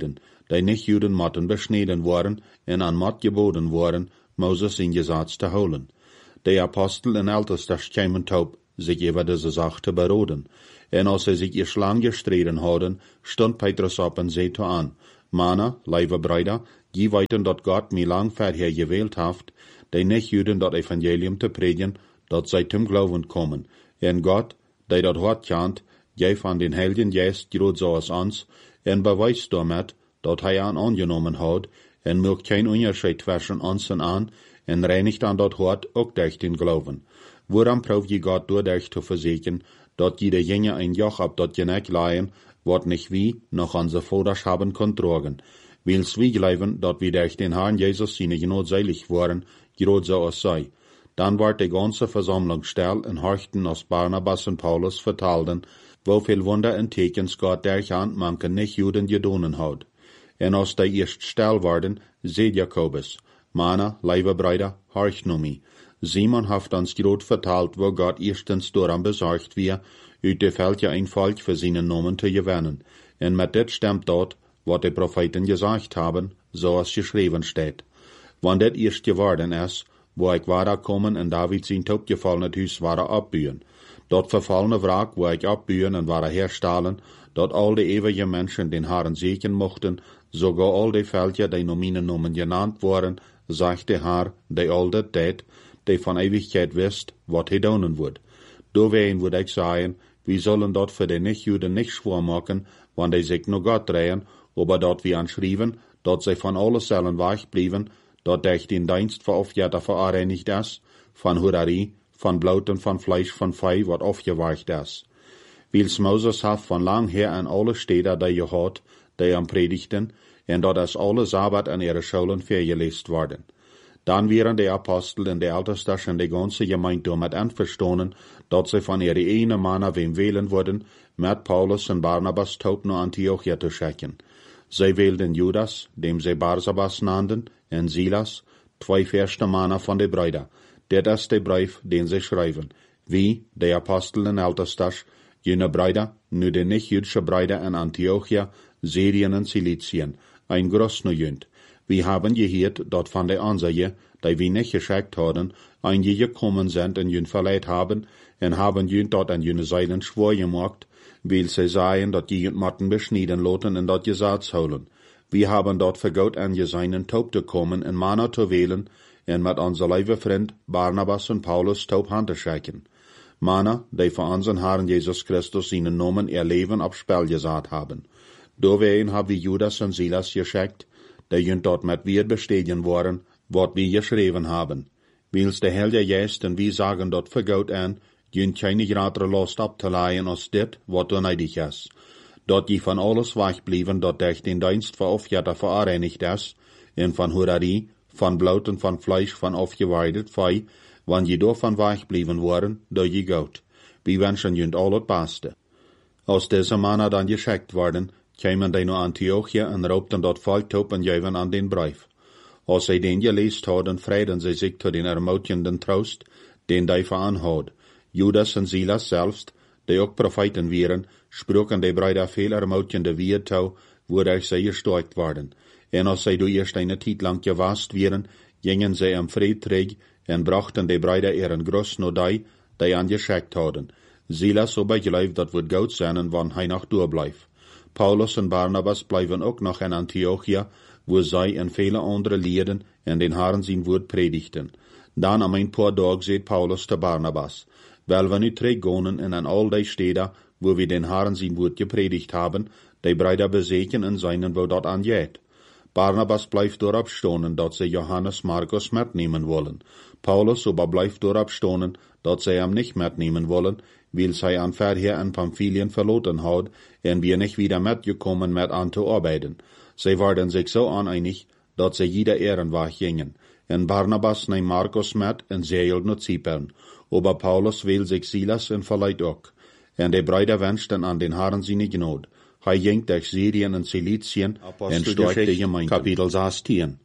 die nicht-Juden motten beschneden worden en an Mott geboden worden, Moses in Gesetz zu holen. Die Apostel en Ältestes kämen taub, sich über diese Sache zu beroden. En als sie sich ihr Schlang gestreden hadden, stund Petrus op en zei an, Mana, lieve Brüder, die weten dat Gott mir lang vorher gewählt haft, die nicht-Juden dat Evangelium zu predigen, dat zij zum Glauben kommen. En Gott, die dat hart kent, geef an den Heiligen Geist groot zoals ons, en beweist damit, dat hij aan angenommen had, en maakt kein Unterschied zwischen ons en aan, en reinigt an dat hart ook durch den Glauben. Woran proef je Gott doordat te verzekeren, dat jeder Jünger ein Joch ab dat Geneck leihen, wat nicht wie noch unsere Voders haben kontragen. Wils wie glauben, dat wir durch den Herrn Jesus seine Genot seilig waren, groot so als sei. Dann ward die ganze Versammlung still en horchten als Barnabas und Paulus vertelden, woveel Wunder en Tekens Gott durch an manche nicht-Juden gedonen hat. En als die erst still worden, seht Jakobus, Mana, lieve Brüder, horcht nu mi. Simon haft ons groot verteld, wo Gott erstens dooran bezorgd wie, uit de veld ja een volk voor zijn Namen te gewinnen. En met dit stemmt dat, wat de Propheten gesagt haben, zoals geschreven steht. Want dit eerst geworden is, wo ik wara komen en David zijn topgefallene huis wara opbuien. Dat verfallene wraak, wo ik opbuien en wara herstellen, dat al de eeuwige mensen den Herren zeken mochten, sogar al de veldje die nomine nomen genannt worden, zegt de Herr, die al dat deed, die van eeuwigheid wist, wat hij doen wordt. Doorwegen würde ich sagen, wir sollen dort für die Nicht-Juden nicht schwor machen, wann die sich nur Gott drehen, aber dort wir anschrieben, dort sie von alles sollen weich blieben, dort durch den Dienst für Aufjährter vereinigt ist, von Hurari, von Blut und von Fleisch von Fei, wat aufgeweicht ist. Wils Moses hat von lang her an alle Städte, die je hat, die am Predigten, und dort ist alle Sabbat an ihre Schulen vergelesen worden. Dann wären die Apostel und die Ältestes und die ganze Gemeinde damit einverstanden, dass sie von ihrer einen Mann wem wählen würden, mit Paulus und Barnabas taub nach Antiochia zu schicken. Sie wählten Judas, dem sie Barsabas nannten, und Silas, zwei erste Männer von den Brüdern. Das ist der Brief, den sie schreiben. Wie, die Apostel und Ältestes, jene Brüder, nur die nicht-jüdische Brüder in Antiochia, Syrien und Silizien, ein Großneujönd. Wir haben gehört, dass von der Ansaje, die wir nicht geschickt haben, einige gekommen sind und jün verleiht haben, und haben jün dort an jüne Seiten schwor gemacht, weil sie sagen, dass die Matten beschneiden loten und dort Gesetz holen. Wir haben dort für Gott angesehen, taub zu kommen und Männer zu wählen, und mit unser liebe Freund Barnabas und Paulus taub Hand zu schicken. Männer, die für unseren Herrn Jesus Christus seinen Namen ihr Leben aufs Spiel gesetzt haben. Doorwegen haben wir Judas und Silas geschickt, die jünt dort mit wir bestätigen worden, wat wir geschrieben haben. Wils der Heilige Geist und wir sagen dort für Gott an, jünt keine größere Last abzuleihen als dit, wat nötig ist. Dort die von alles weich blieben, dort durch den Dienst für Aufjährter vereinigt ist, und von Hurari, von Blut und von Fleisch von aufgeweidet Fei, wann je davon weich blieben waren, durch je Gott. Wir wünschen jünt all das Beste. Aus dieser Männer dann geschickt worden, kämen die nach Antiochia und raubten dort Volk taub und geven an den Brief. Als sie den gelesen hadden, freiden sie sich zu den ermutigenden Trost, den die veranhad. Judas und Silas selbst, die auch Propheten wären, sprachen die Brüder viel ermutigende Werte, wodurch sie gestärkt waren. Und als sie durch erst eine Zeit lang gewasst wären, gingen sie am Friedträg und brachten die Brüder ihren großen Nodei, die angeschickt hadden. Silas aber glaubt, das wird gut sein, wann er noch durchbleibt. Paulus und Barnabas bleiben auch noch in Antiochia, wo sie und viele andere Lieden in den Herrn sein Wort predigten. Dann am ein paar Tage seht Paulus zu Barnabas, weil wir nu zurückgehen in an all die Städte, wo wir den Herrn sein Wort gepredigt haben, die Brüder besegen und seinen, wo dort angeht. Barnabas bleibt dort abstonen, dass sie Johannes Markus mitnehmen wollen. Paulus aber bleibt dort abstonen, dass sie ihn nicht mitnehmen wollen, weil sie an vorher in Pamphylien verloren hat, und wir nicht wieder mitgekommen mit an zu arbeiten. Sie waren sich so aneinig, dass sie jeder Ehrenwach gingen. Und Barnabas nahm Markus mit und seelt nur Zypern. Aber Paulus will sich Silas und verleiht auch. Und die Brüder wünschten an den Herrn seine Gnade. Er ging durch Syrien und Silizien und stärkte die Gemeinde. Kapitel sechzehn.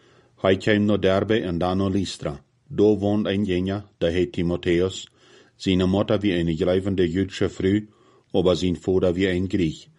Er kam nach Derbe und dann nach Lystra. Da wohnt ein Jünger, der heißt Timotheus. Seine Mutter wie eine greifende jüdische Frau, aber sein Vater wie ein Griech.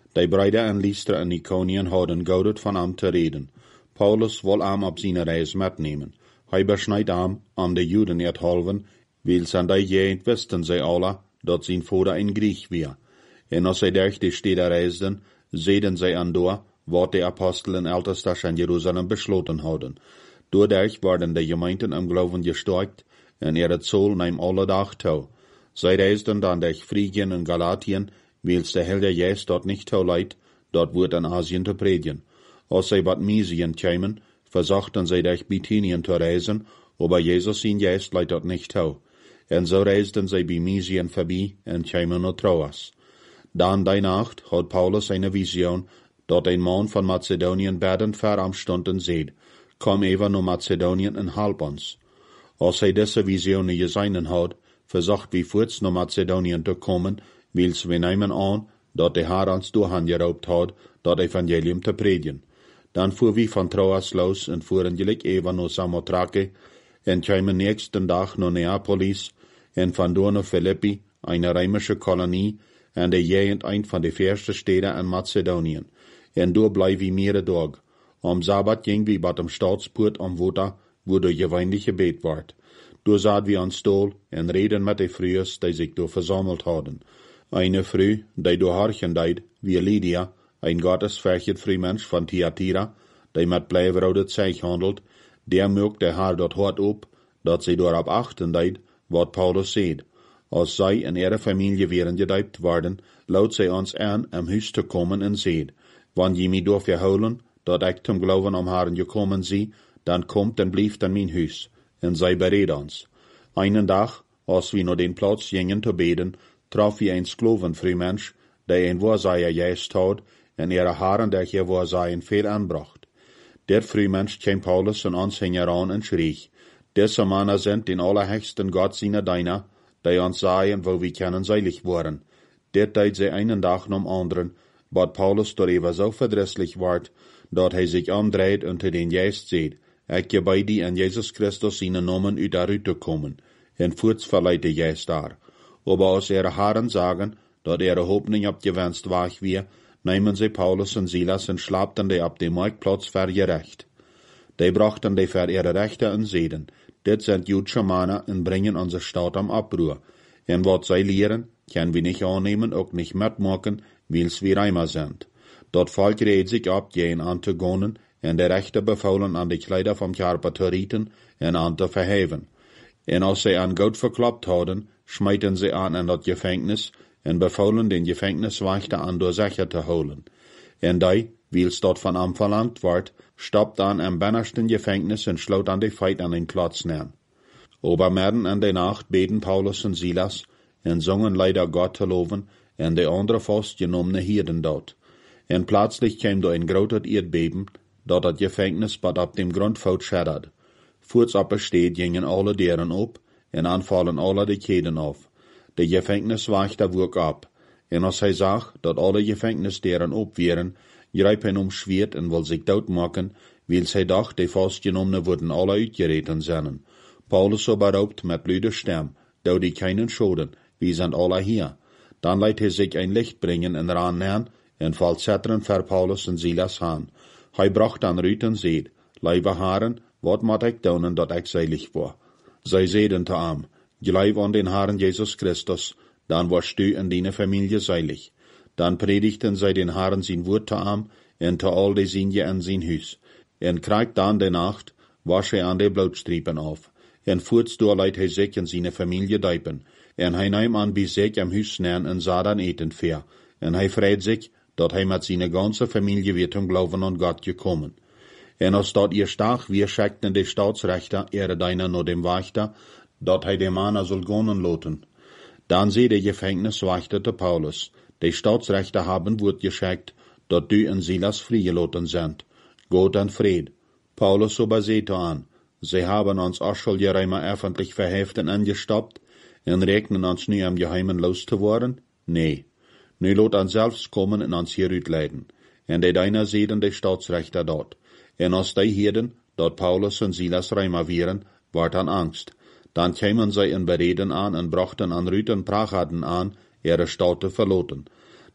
Die Brüder in Lystra en Iconien hadden gaudet van am te reden. Paulus wil am op zijn reis metnemen. Hij besnijdt am om de Juden het halven, weil zijn die jeend wisten zij alle, dat zijn vader een Griech weer. En als zij durch de steden reisden, zeiden zij aan door, wat de apostelen ältestas in Jeruzalem besloten hadden. Doordat werden de gemeenten im Glauben gestärkt, en ihre Zoll nahm alle Dag toe. Zij reisden dan durch Phrygien en Galatien, wils de Heilige Geist dort nicht toeleit, dort wordt in Asien te predigen. Als zij wat Mysien kämen, versuchten zij durch Bithynien te reisen, aber Jesus zijn Geist leidt dort nicht toe. En so reisden zij bij Mysien voorbij en kämen naar Troas. Dan die Nacht had Paulus eine Vision, dat een man van Macedonien bedend ver am stunden zeed, kom even naar Macedonien en help ons. Als hij deze vision gezien had, verzocht wie voorts naar Macedonien te komen, wils we nemen aan, dat de Heer ons doorgeroept had, dat evangelium te predigen. Dan voer we van Troas los en voeren gelijk even naar Samothrake, en kwamen nächsten dag naar Neapolis, en van door naar Philippi, eine römische Kolonie, en de jegend een van de verste steden in Macedonien. En door bleef we meerdere dag. Am Sabbat ging we bij de Staatspoort am Water, wo de gewöhnlich gebet wordt. Door zaten we aan stoel en reden met de vrouwen die zich door verzameld hadden. Eine vrouw, die door harchen deed, wie Lydia, een gottesverget vrouwmens van Thyatira, die met blijverhouden zeig handelt, der merkte haar dat hart op, dat zij daarop achten deed, wat Paulus zei. Als zij en ihre familie wären gedeibt worden, laat zij ons aan am huis te komen en zei, wanneer je mij door verholen, dat ik zum Glauben am Herrn gekommen zie, dan komt en blijft in mijn huis, en zij bereid ons. Einen dag, als we naar den Platz gingen te beden, traf we een Sklovenvrouwmensch, die een Wahrsager geest had, en ihre Haaren durch ihr Wahrsagen veel aanbracht. Der Vrouwmensch kwam Paulus en ons aan en schrie, deze mannen sind den allerhöchsten Gott seiner Deiner, die ons sagen, wo wir können seilig worden. Dat deed zij einen dag nom anderen, wat Paulus darüber so verdrisslich ward, dat hij zich omdreht und zu den Geist seht, ik gebei die an Jesus Christus seine Namen uit daaruit te komen, en voorts verleiht de Geist daar. Aber als ihre Herren sagen, dat ihre Hoffnung abgewenst war wir, nehmen sie Paulus und Silas und schlappten die ab dem Marktplatz für ihr Recht. Die brachten die für ihre Rechte in Seden, dit sind jüdische Männer und bringen unsere Stadt am Abruhr. En wat zij lehren, können wir nicht annehmen, auch nicht mitmachen, wils wir Reimer sind. Dort Volk redet sich ab, gehen Antigonen, en de Rechte befohlen an die Kleider vom Körper zu rieten en an zu verheven. En als sie an Gott verkloppt hadden, schmeiten sie an in das Gefängnis en befohlen den Gefängniswächter an durch Sicher zu holen. En die, wils dort von am verlangt ward, stoppt an am bennersten Gefängnis en schloot an die Feit an den Platz nähen. Obermorgen an der Nacht beten Paulus und Silas en zongen leider Gott zu loben en de andere vastgenommene Hirden dort. En plötzlich kam da ein großes Erdbeben, dat das Gefängnis bad ab dem Grundfeld scheddert. Voorts op besteed gingen alle deuren op, en aanvallen alle de Keden auf. De Gefängniswächter woog ab, en als hij zag, dat alle Gefängnisdeuren op wären, greep hij om Schwert en wil zich doodmaken, wils hij dacht, de vastgenommene würden alle uitgereten zijn. Paulus so beraubt met luide Stem, dou die keinen schoden, wie sind alle hier. Dan leidt hij zich ein Licht bringen en ran nähen, en valt zetteren voor Paulus en Silas aan. Hij bracht dan Ruut en zeed, lieve Haren, wat moet ik doen dat ik seilig word? Zij zeiden te hem, gelijf aan den Herrn Jesus Christus, dan warst du en deine Familie seilig. Dan predigten zij den Herrn zijn woord te hem, en te al de zinje en zijn huis. En krijgt dan de nacht, was hij aan de bloedstriepen af. En voorts door leidt hij zich en zijn familie dijpen. En hij neemt aan bij zich am huis nähen en zat dan eten ver. En hij vreit zich, dat hij met zijn ganze Familie weer zum Glauben an Gott gekommen. En als dat ihr stach, wir schickten de Staatsrechter ihre Deiner nur dem Wächter, dat hij de Männer soll gonnen loten. Dan zei de Gefängniswächter te Paulus, de Staatsrechter haben wordt geschickt, dat du en Silas vrijgeloten sind. Gott en Fried. Paulus aber sehte an, sie haben uns auch schon einmal öffentlich verheft und angestoppt, en rechnen uns nu am Geheimen loszuworden? Nee. Nu lot uns selbst kommen en ons hieruit leiden. En de Deiner sehen de Staatsrechter dort. En als die hielden, dat Paulus en Silas Reimer wären, ward an Angst. Dan kämen zij in Bereden an en brachten an Ruut en Prachaden an, ihre Stadt te verloten.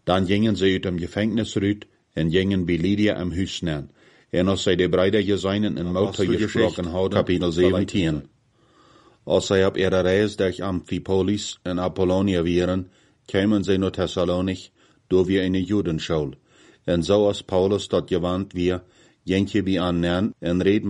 Dan gingen ze uit dem Gefängnis rüt en gingen bij Lydia am Huis neer. En als zij de Brüder geseinen in Malta gesprochen hadden, Kapitel zeventien. Als zij op ihre reis durch Amphipolis en Apollonia waren, kwamen zij naar Thessalonich, door wir eine Judenschule. En zo als Paulus dort gewandt wir, ging je bij aan en reed